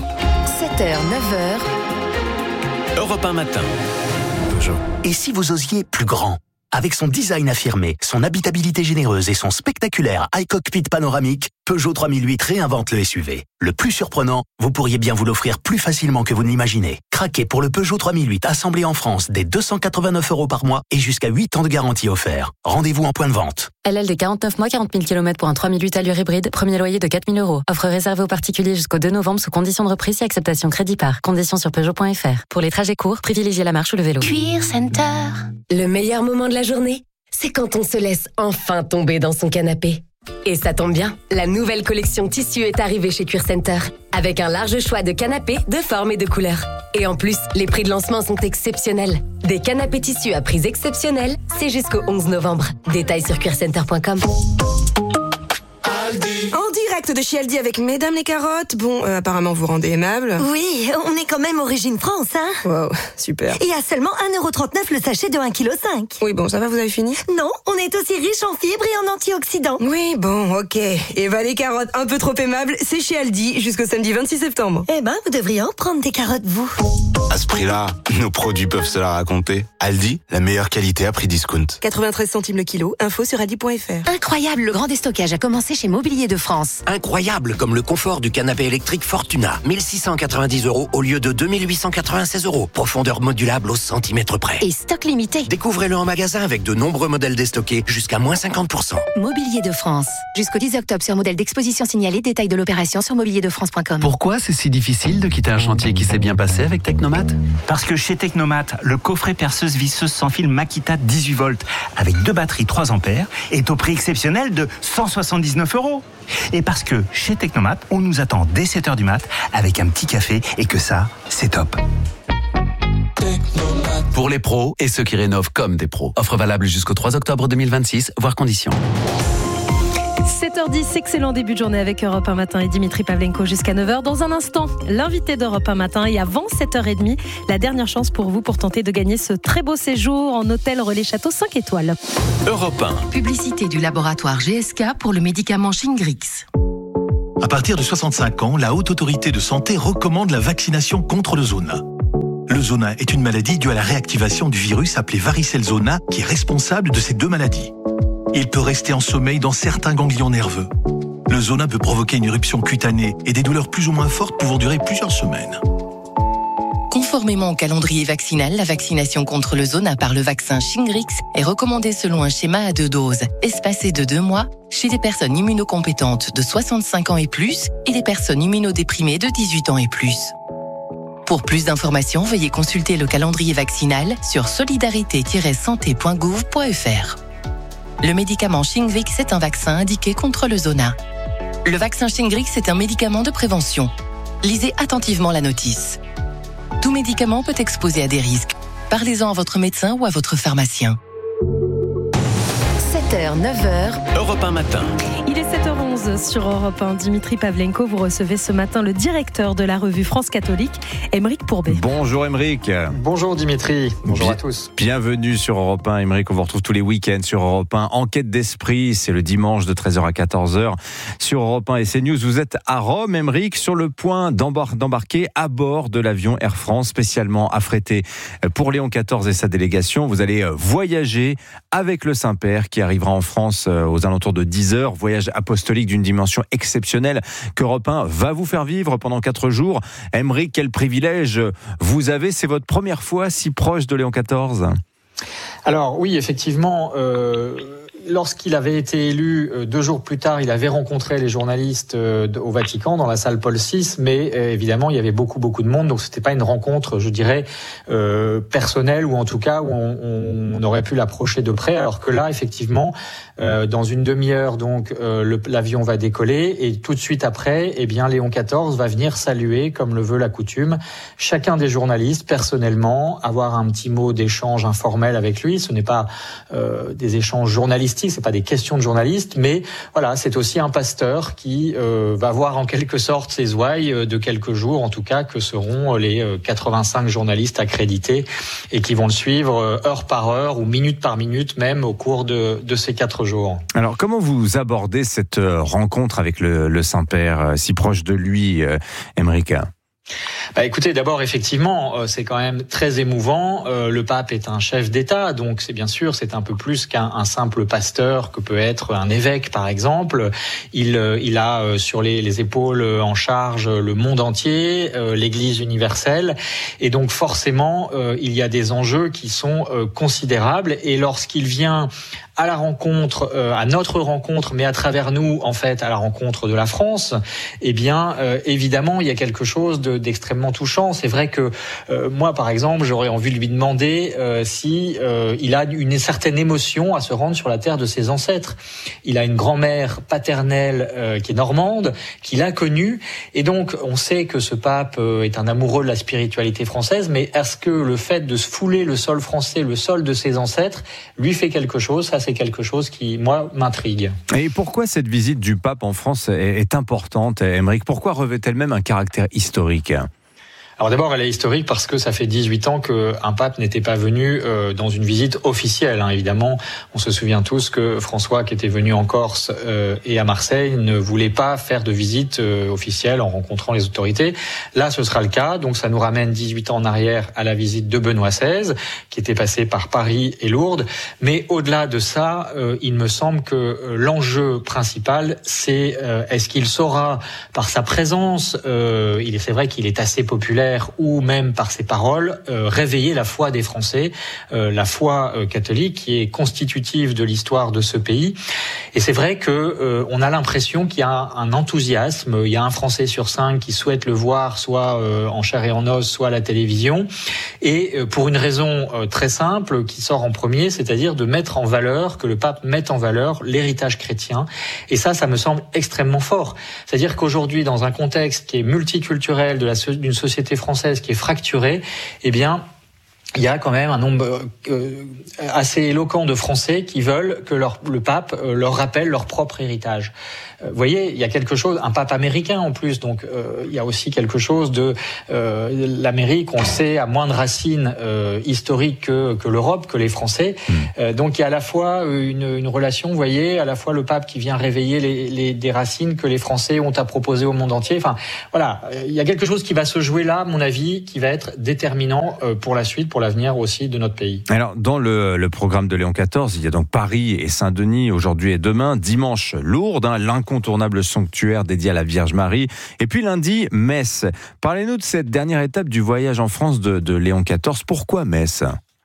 9h. Europe 1 matin. Peugeot. Et si vous osiez plus grand? Avec son design affirmé, son habitabilité généreuse et son spectaculaire iCockpit panoramique, Peugeot 3008 réinvente le SUV. Le plus surprenant, vous pourriez bien vous l'offrir plus facilement que vous ne l'imaginez. Craquez pour le Peugeot 3008 assemblé en France dès 289 € par mois et jusqu'à 8 ans de garantie offert. Rendez-vous en point de vente. LLD 49 mois, 40 000 km pour un 3008 allure hybride, premier loyer de 4 000 €. Offre réservée aux particuliers jusqu'au 2 novembre sous conditions de reprise et acceptation crédit par. Conditions sur Peugeot.fr. Pour les trajets courts, privilégiez la marche ou le vélo. Cuir Center. Le meilleur moment de la journée, c'est quand on se laisse enfin tomber dans son canapé. Et ça tombe bien, la nouvelle collection tissu est arrivée chez Cuir Center, avec un large choix de canapés de formes et de couleurs. Et en plus, les prix de lancement sont exceptionnels. Des canapés tissus à prix exceptionnels, c'est jusqu'au 11 novembre. Détails sur cuircenter.com. En direct de chez Aldi avec Mesdames les carottes. Bon, apparemment vous rendez aimable. Oui, on est quand même origine France, hein. Wow, super. Et à seulement 1,39 € le sachet de 1,5 kg. Oui, bon, ça va, vous avez fini? Non, on est aussi riche en fibres et en antioxydants. Oui, bon, ok. Eva les carottes un peu trop aimables, c'est chez Aldi jusqu'au samedi 26 septembre. Eh ben, vous devriez en prendre des carottes, vous. À ce prix-là, nos produits peuvent se la raconter. Aldi, la meilleure qualité à prix discount. 93 centimes le kilo, info sur aldi.fr. Incroyable, le grand déstockage a commencé chez Mobilier de France. incroyables comme le confort du canapé électrique Fortuna. 1 690 € au lieu de 2 896 €. Profondeur modulable au centimètre près. Et stock limité. Découvrez-le en magasin avec de nombreux modèles déstockés jusqu'à moins 50%. Mobilier de France. Jusqu'au 10 octobre sur modèle d'exposition signalé. Détail de l'opération sur mobilierdefrance.com. Pourquoi c'est si difficile de quitter un chantier qui s'est bien passé avec Technomat ? Parce que chez Technomat, le coffret perceuse visseuse sans fil Makita 18 volts avec 2 batteries 3 ampères est au prix exceptionnel de 179 €. Et parce que chez Technomat, on nous attend dès 7h du mat avec un petit café et que ça, c'est top. Pour les pros et ceux qui rénovent comme des pros. Offre valable jusqu'au 3 octobre 2026, voire conditions. 7h10, excellent début de journée avec Europe 1 Matin et Dimitri Pavlenko jusqu'à 9h. Dans un instant, l'invité d'Europe 1 Matin et avant 7h30, la dernière chance pour vous pour tenter de gagner ce très beau séjour en hôtel Relais Château 5 étoiles. Europe 1. Publicité du laboratoire GSK pour le médicament Shingrix. À partir de 65 ans, la Haute Autorité de Santé recommande la vaccination contre le zona. Le zona est une maladie due à la réactivation du virus appelé varicelle zona qui est responsable de ces deux maladies. Il peut rester en sommeil dans certains ganglions nerveux. Le zona peut provoquer une éruption cutanée et des douleurs plus ou moins fortes pouvant durer plusieurs semaines. Conformément au calendrier vaccinal, la vaccination contre le zona par le vaccin Shingrix est recommandée selon un schéma à 2 doses, espacé de 2 mois, chez des personnes immunocompétentes de 65 ans et plus et des personnes immunodéprimées de 18 ans et plus. Pour plus d'informations, veuillez consulter le calendrier vaccinal sur solidarité-santé.gouv.fr. Le médicament Shingrix est un vaccin indiqué contre le zona. Le vaccin Shingrix est un médicament de prévention. Lisez attentivement la notice. Tout médicament peut exposer à des risques. Parlez-en à votre médecin ou à votre pharmacien. 7h, 9h. Europe 1 Matin. Il est 7h11 sur Europe 1. Dimitri Pavlenko, vous recevez ce matin le directeur de la revue France Catholique, Aymeric Pourbet. Bonjour Aymeric. Bonjour Dimitri, bonjour à tous. Bienvenue sur Europe 1 Aymeric, on vous retrouve tous les week-ends sur Europe 1. Enquête d'esprit, c'est le dimanche de 13h à 14h sur Europe 1 et CNews. Vous êtes à Rome Aymeric, sur le point d'embarquer à bord de l'avion Air France spécialement affrété pour Léon XIV et sa délégation. Vous allez voyager avec le Saint-Père qui arrivera en France aux alentours de 10h. Voyage apostolique d'une dimension exceptionnelle qu'Europe 1 va vous faire vivre pendant 4 jours. Aymeric, quel privilège vous avez, c'est votre première fois si proche de Léon XIV. Alors oui, effectivement, lorsqu'il avait été élu 2 jours plus tard, il avait rencontré les journalistes au Vatican, dans la salle Paul VI, mais évidemment, il y avait beaucoup de monde, donc c'était pas une rencontre, je dirais, personnelle, ou en tout cas où on aurait pu l'approcher de près, alors que là, effectivement, dans une demi-heure, donc l'avion va décoller, et tout de suite après, eh bien, Léon XIV va venir saluer, comme le veut la coutume, chacun des journalistes, personnellement, avoir un petit mot d'échange informel avec lui. Ce n'est pas des échanges journalistiques, c'est pas des questions de journalistes, mais voilà, c'est aussi un pasteur qui va voir en quelque sorte ses ouailles de quelques jours, en tout cas, que seront les 85 journalistes accrédités et qui vont le suivre heure par heure ou minute par minute même au cours de ces 4 jours. Alors, comment vous abordez cette rencontre avec le Saint-Père, si proche de lui, Aymeric ? Écoutez, d'abord, effectivement, c'est quand même très émouvant. Le pape est un chef d'État, donc c'est un peu plus qu'un simple pasteur que peut être un évêque, par exemple. Il a sur les épaules en charge le monde entier, l'Église universelle, et donc forcément, il y a des enjeux qui sont considérables. Et lorsqu'il vient à la rencontre, à notre rencontre, mais à travers nous, en fait, à la rencontre de la France, eh bien, évidemment, il y a quelque chose d'extrêmement touchant. C'est vrai que moi, par exemple, j'aurais envie de lui demander si il a une certaine émotion à se rendre sur la terre de ses ancêtres. Il a une grand-mère paternelle qui est normande, qu'il a connue, et donc on sait que ce pape est un amoureux de la spiritualité française, mais est-ce que le fait de se fouler le sol français, le sol de ses ancêtres, lui fait quelque chose ? Ça, c'est quelque chose qui, moi, m'intrigue. Et pourquoi cette visite du pape en France est importante, Aymeric ? Pourquoi revêt-elle même un caractère historique ? Alors d'abord, elle est historique parce que ça fait 18 ans qu'un pape n'était pas venu dans une visite officielle. Évidemment, on se souvient tous que François, qui était venu en Corse et à Marseille, ne voulait pas faire de visite officielle en rencontrant les autorités. Là, ce sera le cas. Donc ça nous ramène 18 ans en arrière à la visite de Benoît XVI, qui était passé par Paris et Lourdes. Mais au-delà de ça, il me semble que l'enjeu principal, c'est est-ce qu'il saura, par sa présence, c'est vrai qu'il est assez populaire, ou même par ses paroles, réveiller la foi des Français, la foi catholique qui est constitutive de l'histoire de ce pays. Et c'est vrai que on a l'impression qu'il y a un enthousiasme, il y a un Français sur 5 qui souhaite le voir soit en chair et en os, soit à la télévision, et pour une raison très simple qui sort en premier, c'est-à-dire de mettre en valeur, que le pape mette en valeur l'héritage chrétien. Et ça me semble extrêmement fort. C'est-à-dire qu'aujourd'hui, dans un contexte qui est multiculturel d'une société française qui est fracturée, eh bien, il y a quand même un nombre assez éloquent de Français qui veulent que le pape leur rappelle leur propre héritage. Vous voyez, il y a quelque chose, un pape américain en plus, donc il y a aussi quelque chose de l'Amérique, on le sait, a moins de racines historiques que l'Europe, que les Français. Donc il y a à la fois une relation, vous voyez, à la fois le pape qui vient réveiller des racines que les Français ont à proposer au monde entier. Enfin, voilà, il y a quelque chose qui va se jouer là, à mon avis, qui va être déterminant pour la suite, pour l'avenir aussi de notre pays. Alors, dans le programme de Léon XIV, il y a donc Paris et Saint-Denis aujourd'hui et demain. Dimanche, Lourdes, l'incontournable sanctuaire dédié à la Vierge Marie. Et puis lundi, Metz. Parlez-nous de cette dernière étape du voyage en France de Léon XIV. Pourquoi Metz ?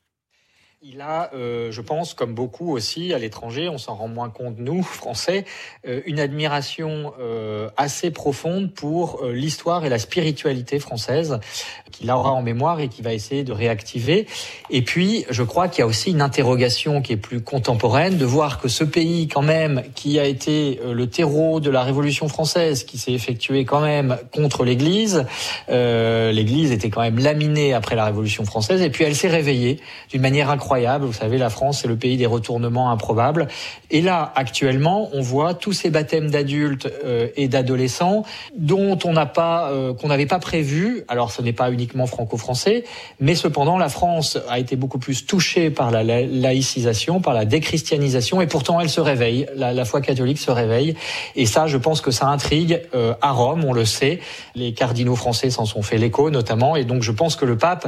Il a, je pense, comme beaucoup aussi à l'étranger, on s'en rend moins compte, nous, Français, une admiration assez profonde pour l'histoire et la spiritualité française qu'il aura en mémoire et qu'il va essayer de réactiver. Et puis, je crois qu'il y a aussi une interrogation qui est plus contemporaine, de voir que ce pays, quand même, qui a été le terreau de la Révolution française, qui s'est effectué quand même contre l'Église, l'Église était quand même laminée après la Révolution française, et puis elle s'est réveillée d'une manière incroyable. Vous savez, la France, c'est le pays des retournements improbables. Et là, actuellement, on voit tous ces baptêmes d'adultes et d'adolescents dont qu'on n'avait pas prévu. Alors, ce n'est pas uniquement franco-français, mais cependant, la France a été beaucoup plus touchée par la laïcisation, par la déchristianisation, et pourtant, elle se réveille. La foi catholique se réveille. Et ça, je pense que ça intrigue à Rome, on le sait. Les cardinaux français s'en sont fait l'écho, notamment. Et donc, je pense que le pape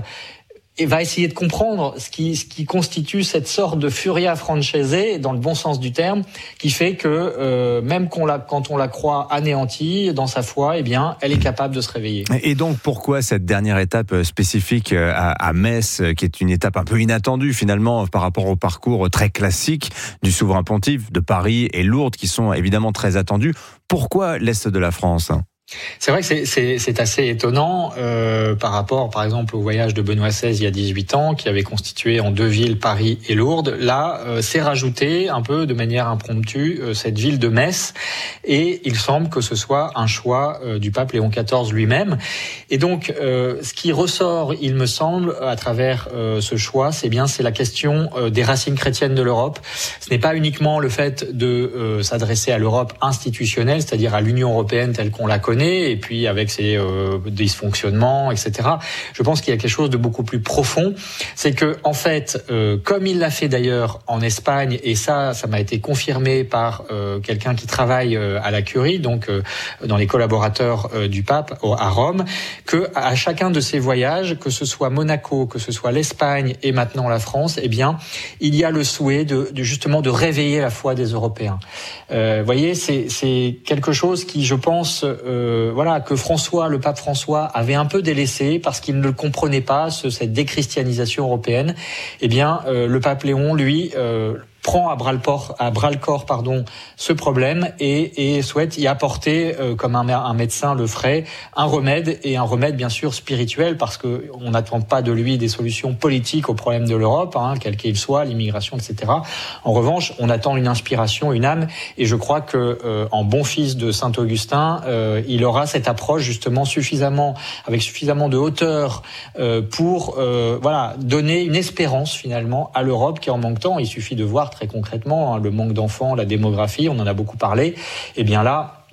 va essayer de comprendre ce qui constitue cette sorte de furia francese, dans le bon sens du terme, qui fait que même quand on la croit anéantie dans sa foi, eh bien, elle est capable de se réveiller. Et donc, pourquoi cette dernière étape spécifique à Metz, qui est une étape un peu inattendue finalement par rapport au parcours très classique du souverain pontife de Paris et Lourdes, qui sont évidemment très attendus? Pourquoi l'Est de la France ? C'est vrai que c'est assez étonnant par rapport, par exemple, au voyage de Benoît XVI il y a 18 ans, qui avait constitué en 2 villes, Paris et Lourdes. Là, c'est rajouté un peu de manière impromptue cette ville de Metz, et il semble que ce soit un choix du pape Léon XIV lui-même. Et donc, ce qui ressort, il me semble, à travers ce choix, c'est la question des racines chrétiennes de l'Europe. Ce n'est pas uniquement le fait de s'adresser à l'Europe institutionnelle, c'est-à-dire à l'Union européenne telle qu'on la connaît, et puis avec ses dysfonctionnements, etc. Je pense qu'il y a quelque chose de beaucoup plus profond. C'est que, en fait, comme il l'a fait d'ailleurs en Espagne, et ça m'a été confirmé par quelqu'un qui travaille à la Curie, donc dans les collaborateurs du pape à Rome, que à chacun de ces voyages, que ce soit Monaco, que ce soit l'Espagne et maintenant la France, eh bien, il y a le souhait justement de réveiller la foi des Européens. Voyez, c'est quelque chose qui, je pense, que le pape François avait un peu délaissé parce qu'il ne comprenait pas cette déchristianisation européenne. Eh bien, le pape Léon, lui, prend à bras le corps ce problème et souhaite y apporter, comme un médecin le ferait, un remède bien sûr spirituel, parce que on n'attend pas de lui des solutions politiques aux problèmes de l'Europe, quel qu'il soit, l'immigration, etc. En revanche, on attend une inspiration, une âme, et je crois que en bon fils de Saint Augustin, il aura cette approche justement avec suffisamment de hauteur pour donner une espérance finalement à l'Europe qui en manque tant. Il suffit de voir très concrètement le manque d'enfants, la démographie, on en a beaucoup parlé. Et bien là,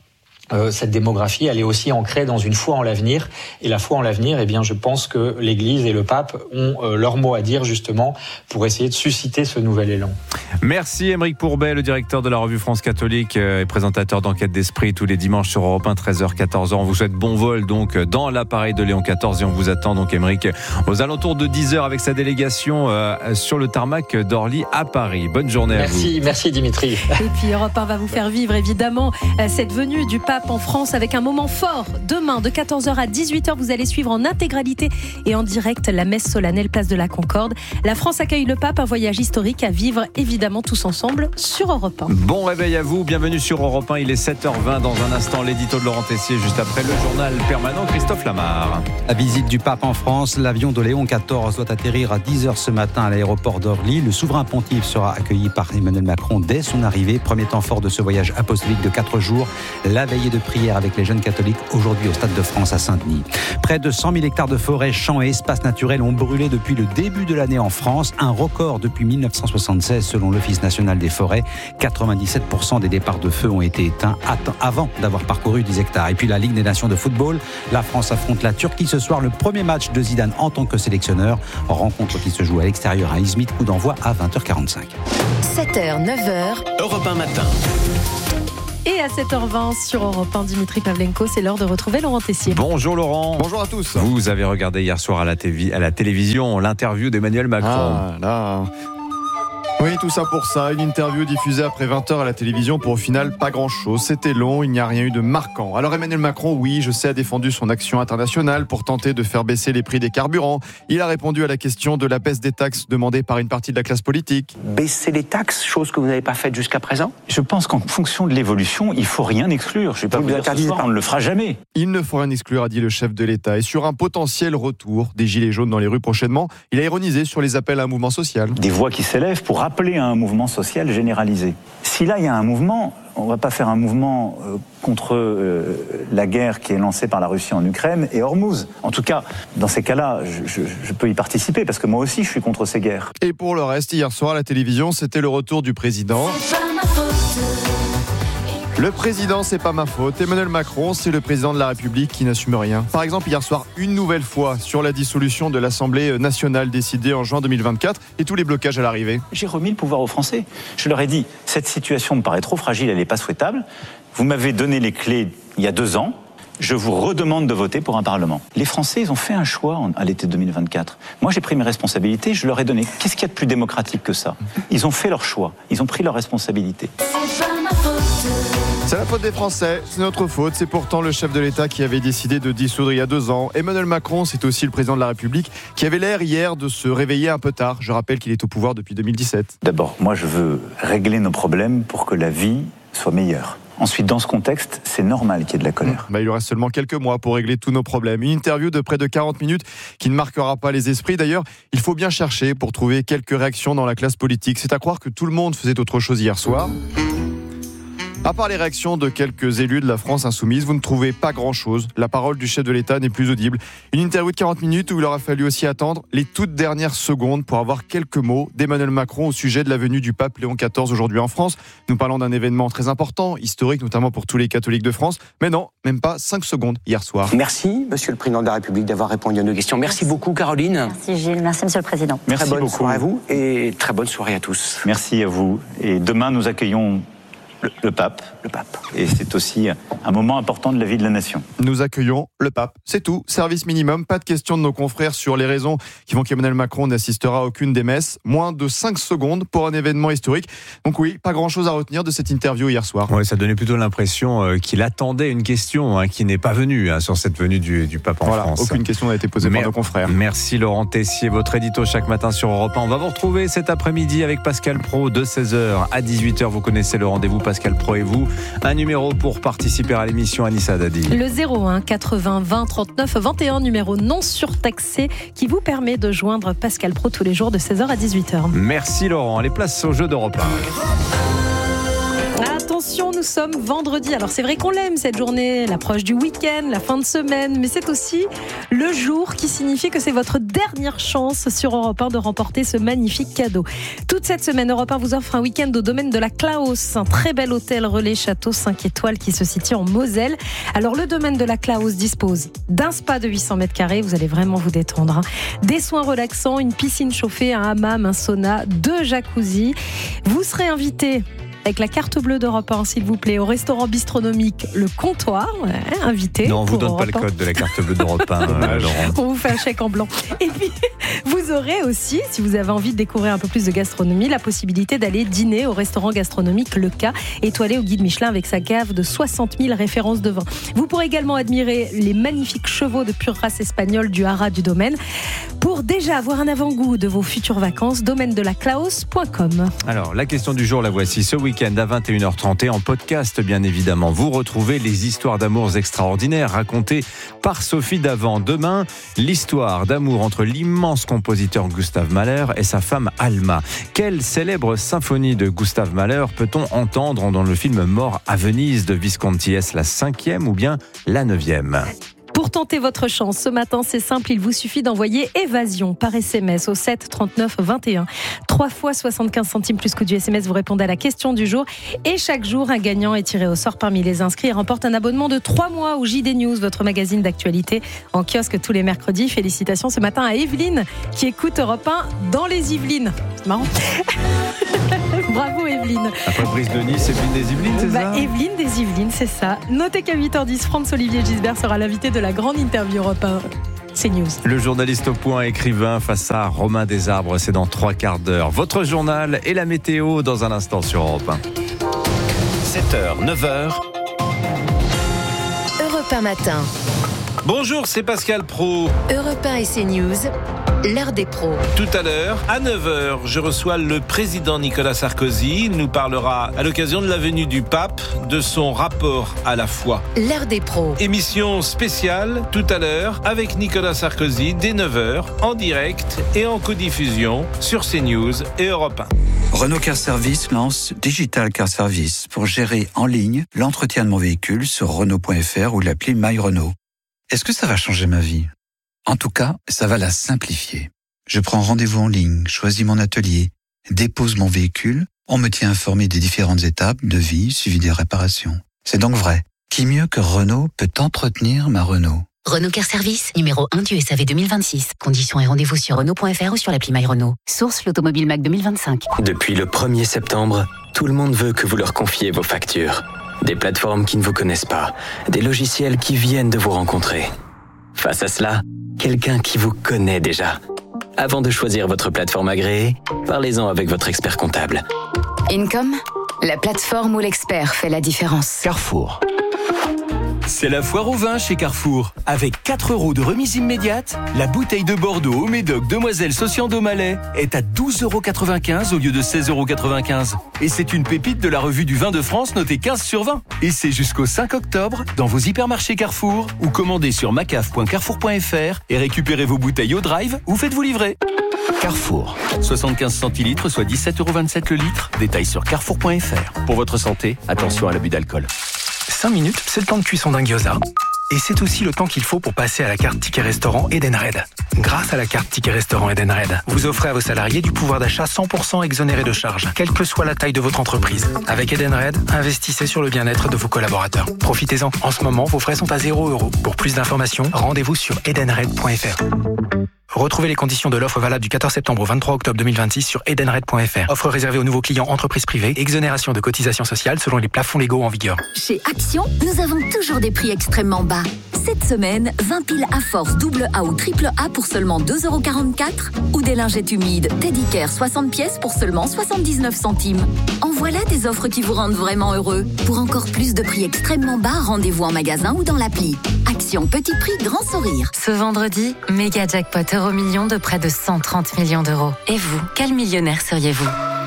cette démographie, elle est aussi ancrée dans une foi en l'avenir. Et la foi en l'avenir, eh bien, je pense que l'Église et le pape ont leur mot à dire justement pour essayer de susciter ce nouvel élan. Merci Aymeric Pourbet, le directeur de la revue France Catholique et présentateur d'Enquête d'Esprit tous les dimanches sur Europe 1, 13h, 14h. On vous souhaite bon vol donc dans l'appareil de Léon XIV et on vous attend donc Aymeric aux alentours de 10h avec sa délégation sur le tarmac d'Orly à Paris. Bonne journée à vous. Merci Dimitri. Et puis Europe 1 va vous faire vivre évidemment cette venue du pape en France avec un moment fort. Demain de 14h à 18h, vous allez suivre en intégralité et en direct la messe solennelle place de la Concorde. La France accueille le pape, un voyage historique à vivre évidemment tous ensemble sur Europe 1. Bon réveil à vous, bienvenue sur Europe 1, il est 7h20 dans un instant l'édito de Laurent Tessier juste après le journal permanent Christophe Lamar. La visite du pape en France, l'avion de Léon XIV doit atterrir à 10h ce matin à l'aéroport d'Orly. Le souverain pontife sera accueilli par Emmanuel Macron dès son arrivée. Premier temps fort de ce voyage apostolique de 4 jours. La veillée de prière avec les jeunes catholiques aujourd'hui au Stade de France à Saint-Denis. Près de 100 000 hectares de forêts, champs et espaces naturels ont brûlé depuis le début de l'année en France. Un record depuis 1976 selon l'Office national des forêts. 97% des départs de feu ont été éteints avant d'avoir parcouru 10 hectares. Et puis la Ligue des Nations de football. La France affronte la Turquie ce soir. Le premier match de Zidane en tant que sélectionneur. Rencontre qui se joue à l'extérieur à Izmit. Coup d'envoi à 20h45. 7h, 9h. Europe 1 matin. Et à 7h20 sur Europe 1, Dimitri Pavlenko, c'est l'heure de retrouver Laurent Tessier. Bonjour Laurent. Bonjour à tous. Vous avez regardé hier soir à la télévision l'interview d'Emmanuel Macron. Ah là. Oui, tout ça pour ça. Une interview diffusée après 20h à la télévision pour au final pas grand-chose. C'était long, il n'y a rien eu de marquant. Alors Emmanuel Macron, oui, je sais, a défendu son action internationale pour tenter de faire baisser les prix des carburants. Il a répondu à la question de la baisse des taxes demandée par une partie de la classe politique. Baisser les taxes, chose que vous n'avez pas faite jusqu'à présent ? Je pense qu'en fonction de l'évolution, il ne faut rien exclure. Je ne vais pas vous dire ce soir, on ne le fera jamais. Il ne faut rien exclure, a dit le chef de l'État. Et sur un potentiel retour des Gilets jaunes dans les rues prochainement, il a ironisé sur les appels à un mouvement social. Des voix qui s'élèvent pour appeler à un mouvement social généralisé. Si là, il y a un mouvement, on ne va pas faire un mouvement contre la guerre qui est lancée par la Russie en Ukraine et Hormuz. En tout cas, dans ces cas-là, je peux y participer parce que moi aussi, je suis contre ces guerres. Et pour le reste, hier soir à la télévision, c'était le retour du président. Le président, c'est pas ma faute. Emmanuel Macron, c'est le président de la République qui n'assume rien. Par exemple, hier soir, une nouvelle fois sur la dissolution de l'Assemblée nationale décidée en juin 2024 et tous les blocages à l'arrivée. J'ai remis le pouvoir aux Français. Je leur ai dit, cette situation me paraît trop fragile, elle n'est pas souhaitable. Vous m'avez donné les clés il y a 2 ans. Je vous redemande de voter pour un Parlement. Les Français, ils ont fait un choix à l'été 2024. Moi, j'ai pris mes responsabilités, je leur ai donné. Qu'est-ce qu'il y a de plus démocratique que ça ? Ils ont fait leur choix, ils ont pris leurs responsabilités. C'est la faute des Français, c'est notre faute. C'est pourtant le chef de l'État qui avait décidé de dissoudre il y a 2 ans. Emmanuel Macron, c'est aussi le président de la République qui avait l'air hier de se réveiller un peu tard. Je rappelle qu'il est au pouvoir depuis 2017. D'abord, moi je veux régler nos problèmes pour que la vie soit meilleure. Ensuite, dans ce contexte, c'est normal qu'il y ait de la colère. Il lui reste seulement quelques mois pour régler tous nos problèmes. Une interview de près de 40 minutes qui ne marquera pas les esprits. D'ailleurs, il faut bien chercher pour trouver quelques réactions dans la classe politique. C'est à croire que tout le monde faisait autre chose hier soir. À part les réactions de quelques élus de la France insoumise, vous ne trouvez pas grand-chose. La parole du chef de l'État n'est plus audible. Une interview de 40 minutes où il aura fallu aussi attendre les toutes dernières secondes pour avoir quelques mots d'Emmanuel Macron au sujet de la venue du pape Léon XIV aujourd'hui en France. Nous parlons d'un événement très important, historique notamment pour tous les catholiques de France. Mais non, même pas 5 secondes hier soir. Merci, Monsieur le Président de la République, d'avoir répondu à nos questions. Merci beaucoup, Caroline. Merci Gilles, merci Monsieur le Président. Merci très bonne beaucoup. soirée à vous et très bonne soirée à tous. Merci à vous. Et demain, nous accueillons le pape. Et c'est aussi un moment important de la vie de la nation. Nous accueillons le pape. C'est tout. Service minimum. Pas de question de nos confrères sur les raisons qui font qu'Emmanuel Macron n'assistera à aucune des messes. Moins de 5 secondes pour un événement historique. Donc oui, pas grand-chose à retenir de cette interview hier soir. Oui, ça donnait plutôt l'impression qu'il attendait une question qui n'est pas venue sur cette venue du pape en France. Aucune question n'a été posée par nos confrères. Merci Laurent Tessier, votre édito chaque matin sur Europe 1. On va vous retrouver cet après-midi avec Pascal Praud de 16h à 18h. Vous connaissez le rendez-vous Pascal Praud et vous. Un numéro pour participer à l'émission, Anissa Dadi. Le 01 80 20 39 21, numéro non surtaxé qui vous permet de joindre Pascal Praud tous les jours de 16h à 18h. Merci Laurent. Allez, place au jeu d'Europe 1. Attention Attention, nous sommes vendredi. Alors c'est vrai qu'on l'aime cette journée, l'approche du week-end, la fin de semaine, mais c'est aussi le jour qui signifie que c'est votre dernière chance sur Europe 1 de remporter ce magnifique cadeau. Toute cette semaine, Europe 1 vous offre un week-end au domaine de la Klaus, un très bel hôtel relais château 5 étoiles qui se situe en Moselle. Alors le domaine de la Klaus dispose d'un spa de 800 mètres carrés, vous allez vraiment vous détendre, des soins relaxants, une piscine chauffée, un hammam, un sauna, 2 jacuzzi. Vous serez invité avec la carte bleue d'Europe 1, s'il vous plaît, au restaurant bistronomique Le Comptoir, invité. Non, on vous donne pas le code de la carte bleue d'Europe 1, Laurent. On vous fait un chèque en blanc. Et puis, vous aurez aussi, si vous avez envie de découvrir un peu plus de gastronomie, la possibilité d'aller dîner au restaurant gastronomique Le Cas, étoilé au guide Michelin avec sa cave de 60 000 références de vin. Vous pourrez également admirer les magnifiques chevaux de pure race espagnole du haras du domaine. Pour déjà avoir un avant-goût de vos futures vacances, domaine-de-la-Klaus.com. Alors, la question du jour, la voici. Ce week-end à 21h30 et en podcast, bien évidemment. Vous retrouvez les histoires d'amour extraordinaires racontées par Sophie Davant. Demain, l'histoire d'amour entre l'immense compositeur Gustav Mahler et sa femme Alma. Quelle célèbre symphonie de Gustav Mahler peut-on entendre dans le film Mort à Venise de Visconti? Est-ce la 5e ou bien la 9e? Pour tenter votre chance, ce matin, c'est simple, il vous suffit d'envoyer évasion par SMS au 7 39 21. 3 fois 75 centimes plus coût du SMS, vous répondez à la question du jour. Et chaque jour, un gagnant est tiré au sort parmi les inscrits et remporte un abonnement de 3 mois au JD News, votre magazine d'actualité en kiosque tous les mercredis. Félicitations ce matin à Evelyne qui écoute Europe 1 dans les Yvelines. C'est marrant. Bravo Evelyne. Après Brice de Nice, Evelyne des Yvelines, c'est ça? Evelyne des Yvelines, c'est ça. Notez qu'à 8h10, Franz-Olivier Gisbert sera l'invité de la grande interview Europe 1. C'est News. Le journaliste au point, écrivain face à Romain Desarbres, c'est dans 3 quarts d'heure. Votre journal et la météo dans un instant sur Europe 1. 7h, 9h. Europe 1 matin. Bonjour, c'est Pascal Pro. Europe 1 et CNews, l'heure des pros. Tout à l'heure, à 9h, je reçois le président Nicolas Sarkozy. Il nous parlera, à l'occasion de la venue du pape, de son rapport à la foi. L'heure des pros. Émission spéciale, tout à l'heure, avec Nicolas Sarkozy, dès 9h, en direct et en codiffusion sur CNews et Europe 1. Renault Car Service lance Digital Car Service pour gérer en ligne l'entretien de mon véhicule sur Renault.fr ou l'appli My Renault. Est-ce que ça va changer ma vie ? En tout cas, ça va la simplifier. Je prends rendez-vous en ligne, choisis mon atelier, dépose mon véhicule, on me tient informé des différentes étapes, devis, suivi des réparations. C'est donc vrai. Qui mieux que Renault peut entretenir ma Renault ? Renault Car Service, numéro 1 du SAV 2026. Conditions et rendez-vous sur Renault.fr ou sur l'appli My Renault. Source l'Automobile Mac 2025. Depuis le 1er septembre, tout le monde veut que vous leur confiez vos factures. Des plateformes qui ne vous connaissent pas, des logiciels qui viennent de vous rencontrer. Face à cela, quelqu'un qui vous connaît déjà. Avant de choisir votre plateforme agréée, parlez-en avec votre expert comptable. Income, la plateforme où l'expert fait la différence. Carrefour. C'est la foire au vin chez Carrefour. Avec 4 € de remise immédiate, la bouteille de Bordeaux au Médoc Demoiselle Sociando Malais est à 12,95 € au lieu de 16,95 €. Et c'est une pépite de la revue du vin de France notée 15 sur 20. Et c'est jusqu'au 5 octobre dans vos hypermarchés Carrefour ou commandez sur macaf.carrefour.fr et récupérez vos bouteilles au drive ou faites-vous livrer. Carrefour. 75 centilitres, soit 17,27 € le litre. Détails sur carrefour.fr. Pour votre santé, attention à l'abus d'alcool. 5 minutes, c'est le temps de cuisson d'un gyoza. Et c'est aussi le temps qu'il faut pour passer à la carte Ticket Restaurant Edenred. Grâce à la carte Ticket Restaurant Edenred, vous offrez à vos salariés du pouvoir d'achat 100% exonéré de charges, quelle que soit la taille de votre entreprise. Avec Edenred, investissez sur le bien-être de vos collaborateurs. Profitez-en. En ce moment, vos frais sont à 0 €. Pour plus d'informations, rendez-vous sur edenred.fr. Retrouvez les conditions de l'offre valable du 14 septembre au 23 octobre 2026 sur edenred.fr. Offre réservée aux nouveaux clients entreprises privées. Exonération de cotisations sociales selon les plafonds légaux en vigueur. Chez Action, nous avons toujours des prix extrêmement bas. Cette semaine, 20 piles à force double A ou triple A pour seulement 2,44 € ou des lingettes humides Teddy Care 60 pièces pour seulement 79 centimes. En voilà des offres qui vous rendent vraiment heureux. Pour encore plus de prix extrêmement bas, rendez-vous en magasin ou dans l'appli. Action, petit prix, grand sourire. Ce vendredi, méga jackpot Euromillions de près de 130 millions d'euros. Et vous, quel millionnaire seriez-vous ?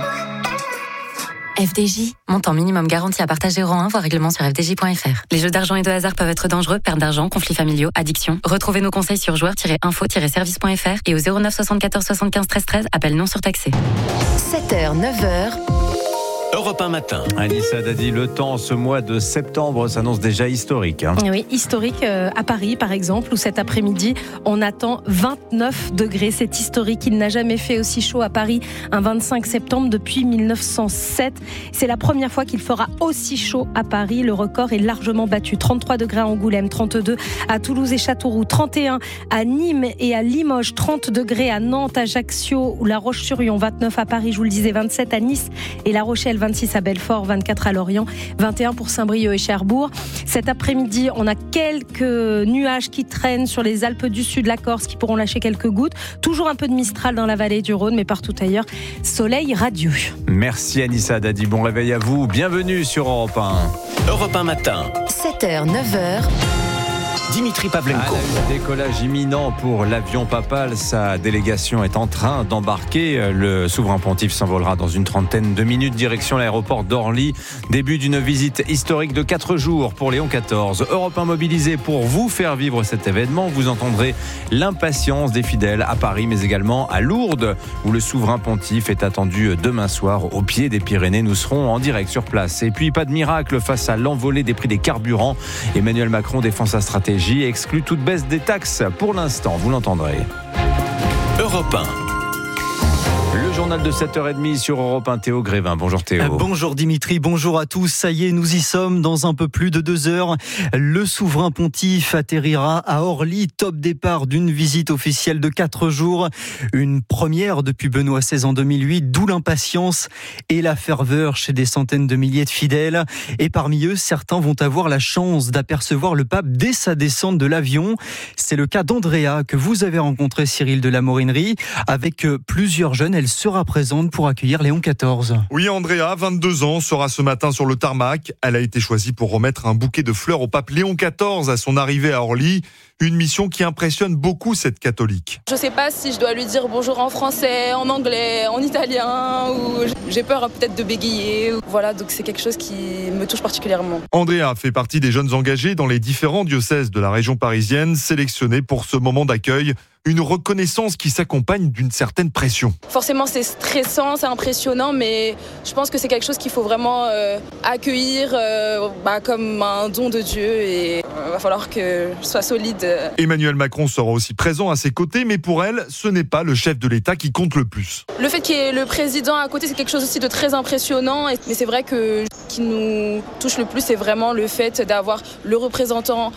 FDJ, montant minimum garanti à partager rang 1, voire règlement sur fdj.fr. Les jeux d'argent et de hasard peuvent être dangereux, perte d'argent, conflits familiaux, addiction. Retrouvez nos conseils sur joueurs-info-service.fr et au 09 74 75 13 13, appel non surtaxé. 7h, 9h. Europe 1 matin. Anissa Dadi, le temps ce mois de septembre s'annonce déjà historique. Oui, historique à Paris par exemple, où cet après-midi on attend 29 degrés. C'est historique, il n'a jamais fait aussi chaud à Paris un 25 septembre depuis 1907. C'est la première fois qu'il fera aussi chaud à Paris. Le record est largement battu. 33 degrés à Angoulême, 32 à Toulouse et Châteauroux, 31 à Nîmes et à Limoges, 30 degrés à Nantes, Ajaccio ou La Roche-sur-Yon, 29 à Paris, je vous le disais, 27 à Nice et La Rochelle, 26 à Belfort, 24 à Lorient, 21 pour Saint-Brieuc et Cherbourg. Cet après-midi, on a quelques nuages qui traînent sur les Alpes du Sud, la Corse, qui pourront lâcher quelques gouttes. Toujours un peu de Mistral dans la vallée du Rhône, mais partout ailleurs, soleil radieux. Merci Anissa Dadi, bon réveil à vous. Bienvenue sur Europe 1. Europe 1 matin. 7h, 9h. Dimitri Pavlenko. Décollage imminent pour l'avion papal. Sa délégation est en train d'embarquer. Le souverain pontife s'envolera dans une trentaine de minutes direction l'aéroport d'Orly. Début d'une visite historique de 4 jours pour Léon XIV. Europe 1 mobilisé pour vous faire vivre cet événement. Vous entendrez l'impatience des fidèles à Paris, mais également à Lourdes, où le souverain pontife est attendu demain soir au pied des Pyrénées. Nous serons en direct sur place. Et puis, pas de miracle face à l'envolée des prix des carburants. Emmanuel Macron défend sa stratégie et exclut toute baisse des taxes pour l'instant, vous l'entendrez. Europe 1. Le journal de 7h30 sur Europe 1, Théo Grévin. Bonjour Théo. Bonjour Dimitri, bonjour à tous. Ça y est, nous y sommes dans un peu plus de 2 heures. Le souverain pontife atterrira à Orly, top départ d'une visite officielle de 4 jours. Une première depuis Benoît XVI en 2008, d'où l'impatience et la ferveur chez des centaines de milliers de fidèles. Et parmi eux, certains vont avoir la chance d'apercevoir le pape dès sa descente de l'avion. C'est le cas d'Andrea que vous avez rencontré, Cyril de la Morinerie. Avec plusieurs jeunes, elle sera présente pour accueillir Léon XIV. Oui, Andrea, 22 ans, sera ce matin sur le tarmac. Elle a été choisie pour remettre un bouquet de fleurs au pape Léon XIV à son arrivée à Orly. Une mission qui impressionne beaucoup cette catholique. Je ne sais pas si je dois lui dire bonjour en français, en anglais, en italien, ou j'ai peur peut-être de bégayer. Voilà, donc c'est quelque chose qui me touche particulièrement. Andrea fait partie des jeunes engagés dans les différents diocèses de la région parisienne, sélectionnés pour ce moment d'accueil. Une reconnaissance qui s'accompagne d'une certaine pression. Forcément, c'est stressant, c'est impressionnant, mais je pense que c'est quelque chose qu'il faut vraiment accueillir comme un don de Dieu et il va falloir que je sois solide. Emmanuel Macron sera aussi présent à ses côtés, mais pour elle, ce n'est pas le chef de l'État qui compte le plus. Le fait qu'il y ait le président à côté, c'est quelque chose aussi de très impressionnant, mais c'est vrai que ce qui nous touche le plus, c'est vraiment le fait d'avoir le représentant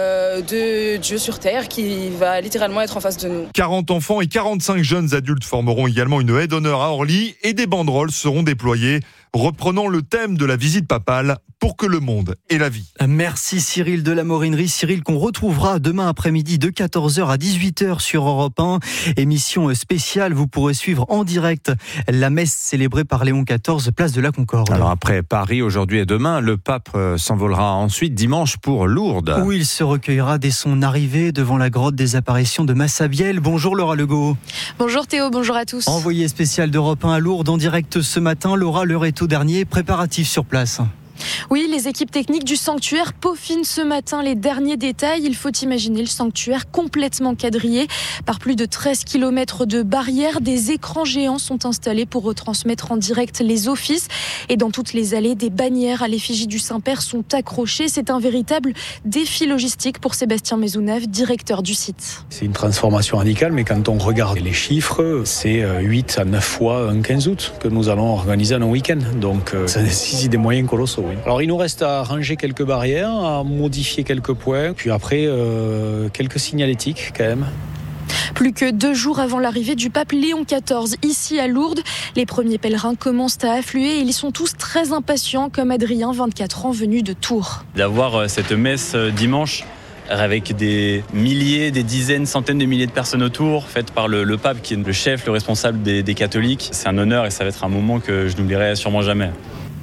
de Dieu sur Terre qui va littéralement être en face de nous. 40 enfants et 45 jeunes adultes formeront également une haie d'honneur à Orly et des banderoles seront déployées, reprenant le thème de la visite papale pour que le monde ait la vie. Merci Cyril de la Morinerie. Cyril qu'on retrouvera demain après-midi de 14h à 18h sur Europe 1. Émission spéciale, vous pourrez suivre en direct la messe célébrée par Léon XIV, place de la Concorde. Alors après Paris, aujourd'hui et demain, le pape s'envolera ensuite dimanche pour Lourdes. Où il se recueillera dès son arrivée devant la grotte des apparitions de Massabielle. Bonjour Laura Legault. Bonjour Théo, bonjour à tous. Envoyé spécial d'Europe 1 à Lourdes en direct ce matin. Laura, l'heure est au dernier, préparatifs sur place. Oui, les équipes techniques du sanctuaire peaufinent ce matin les derniers détails. Il faut imaginer le sanctuaire complètement quadrillé par plus de 13 km de barrières. Des écrans géants sont installés pour retransmettre en direct les offices. Et dans toutes les allées, des bannières à l'effigie du Saint-Père sont accrochées. C'est un véritable défi logistique pour Sébastien Maisonneuve, directeur du site. C'est une transformation radicale, mais quand on regarde les chiffres, c'est 8 à 9 fois un 15 août que nous allons organiser un week-end. Donc ça nécessite des moyens colossaux. Alors il nous reste à ranger quelques barrières, à modifier quelques points, puis après quelques signalétiques quand même. Plus que 2 jours avant l'arrivée du pape Léon XIV ici à Lourdes, les premiers pèlerins commencent à affluer et ils sont tous très impatients, comme Adrien, 24 ans, venu de Tours. D'avoir cette messe dimanche avec des milliers, des dizaines, centaines de milliers de personnes autour, faite par le pape qui est le chef, le responsable des catholiques, c'est un honneur et ça va être un moment que je n'oublierai sûrement jamais.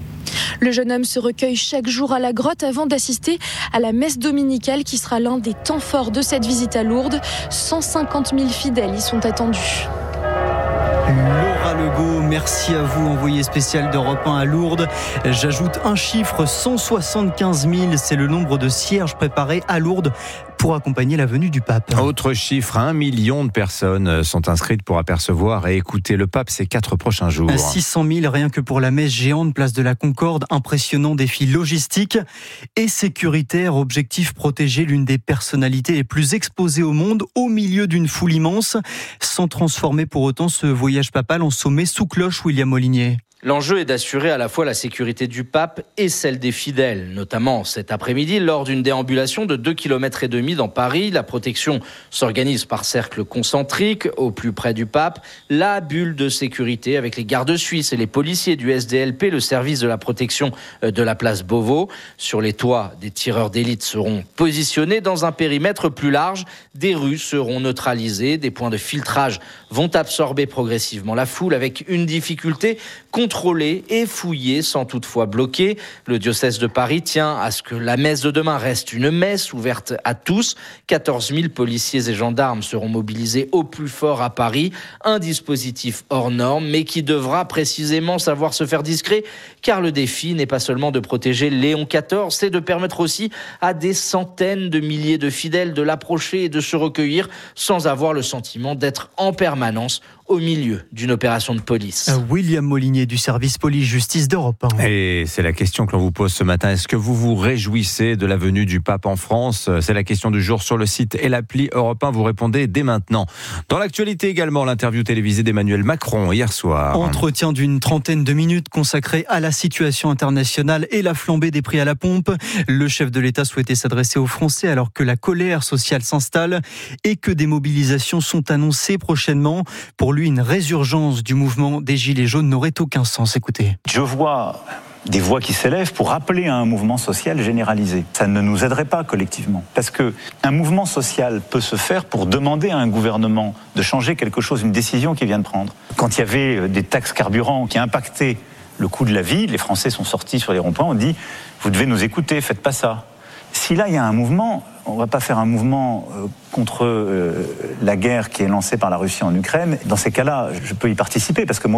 Le jeune homme se recueille chaque jour à la grotte avant d'assister à la messe dominicale qui sera l'un des temps forts de cette visite à Lourdes. 150 000 fidèles y sont attendus. Laura Legault, merci à vous, envoyé spécial d'Europe 1 à Lourdes. J'ajoute un chiffre, 175 000, c'est le nombre de cierges préparés à Lourdes pour accompagner la venue du pape. Autre chiffre, 1 million de personnes sont inscrites pour apercevoir et écouter le pape ces 4 prochains jours. 600 000 rien que pour la messe géante place de la Concorde. Impressionnant défi logistique et sécuritaire. Objectif, protéger l'une des personnalités les plus exposées au monde au milieu d'une foule immense, sans transformer pour autant ce voyage papal en sommet sous cloche. William Molinier. L'enjeu est d'assurer à la fois la sécurité du pape et celle des fidèles, notamment cet après-midi lors d'une déambulation de 2,5 km dans Paris. La protection s'organise par cercle concentrique au plus près du pape. La bulle de sécurité avec les gardes suisses et les policiers du SDLP, le service de la protection de la place Beauvau. Sur les toits, des tireurs d'élite seront positionnés dans un périmètre plus large. Des rues seront neutralisées, des points de filtrage vont absorber progressivement la foule avec une difficulté contrôler et fouiller sans toutefois bloquer. Le diocèse de Paris tient à ce que la messe de demain reste une messe ouverte à tous. 14 000 policiers et gendarmes seront mobilisés au plus fort à Paris. Un dispositif hors norme, mais qui devra précisément savoir se faire discret, car le défi n'est pas seulement de protéger Léon XIV, c'est de permettre aussi à des centaines de milliers de fidèles de l'approcher et de se recueillir sans avoir le sentiment d'être en permanence au milieu d'une opération de police. William Molinier du service police-justice d'Europe 1. Et c'est la question que l'on vous pose ce matin. Est-ce que vous vous réjouissez de la venue du pape en France ? C'est la question du jour sur le site et l'appli Europe 1. Vous répondez dès maintenant. Dans l'actualité également, l'interview télévisée d'Emmanuel Macron hier soir. Entretien d'une trentaine de minutes consacré à la situation internationale et la flambée des prix à la pompe. Le chef de l'État souhaitait s'adresser aux Français alors que la colère sociale s'installe et que des mobilisations sont annoncées prochainement. Pour lui, une résurgence du mouvement des Gilets jaunes n'aurait aucun sens. Écoutez. Je vois des voix qui s'élèvent pour appeler à un mouvement social généralisé. Ça ne nous aiderait pas collectivement. Parce qu'un mouvement social peut se faire pour demander à un gouvernement de changer quelque chose, une décision qu'il vient de prendre. Quand il y avait des taxes carburant qui impactaient le coût de la vie, les Français sont sortis sur les ronds-points, on dit « vous devez nous écouter, faites pas ça ». Si là il y a un mouvement, on ne va pas faire un mouvement contre la guerre qui est lancée par la Russie en Ukraine. Dans ces cas-là, je peux y participer parce que moi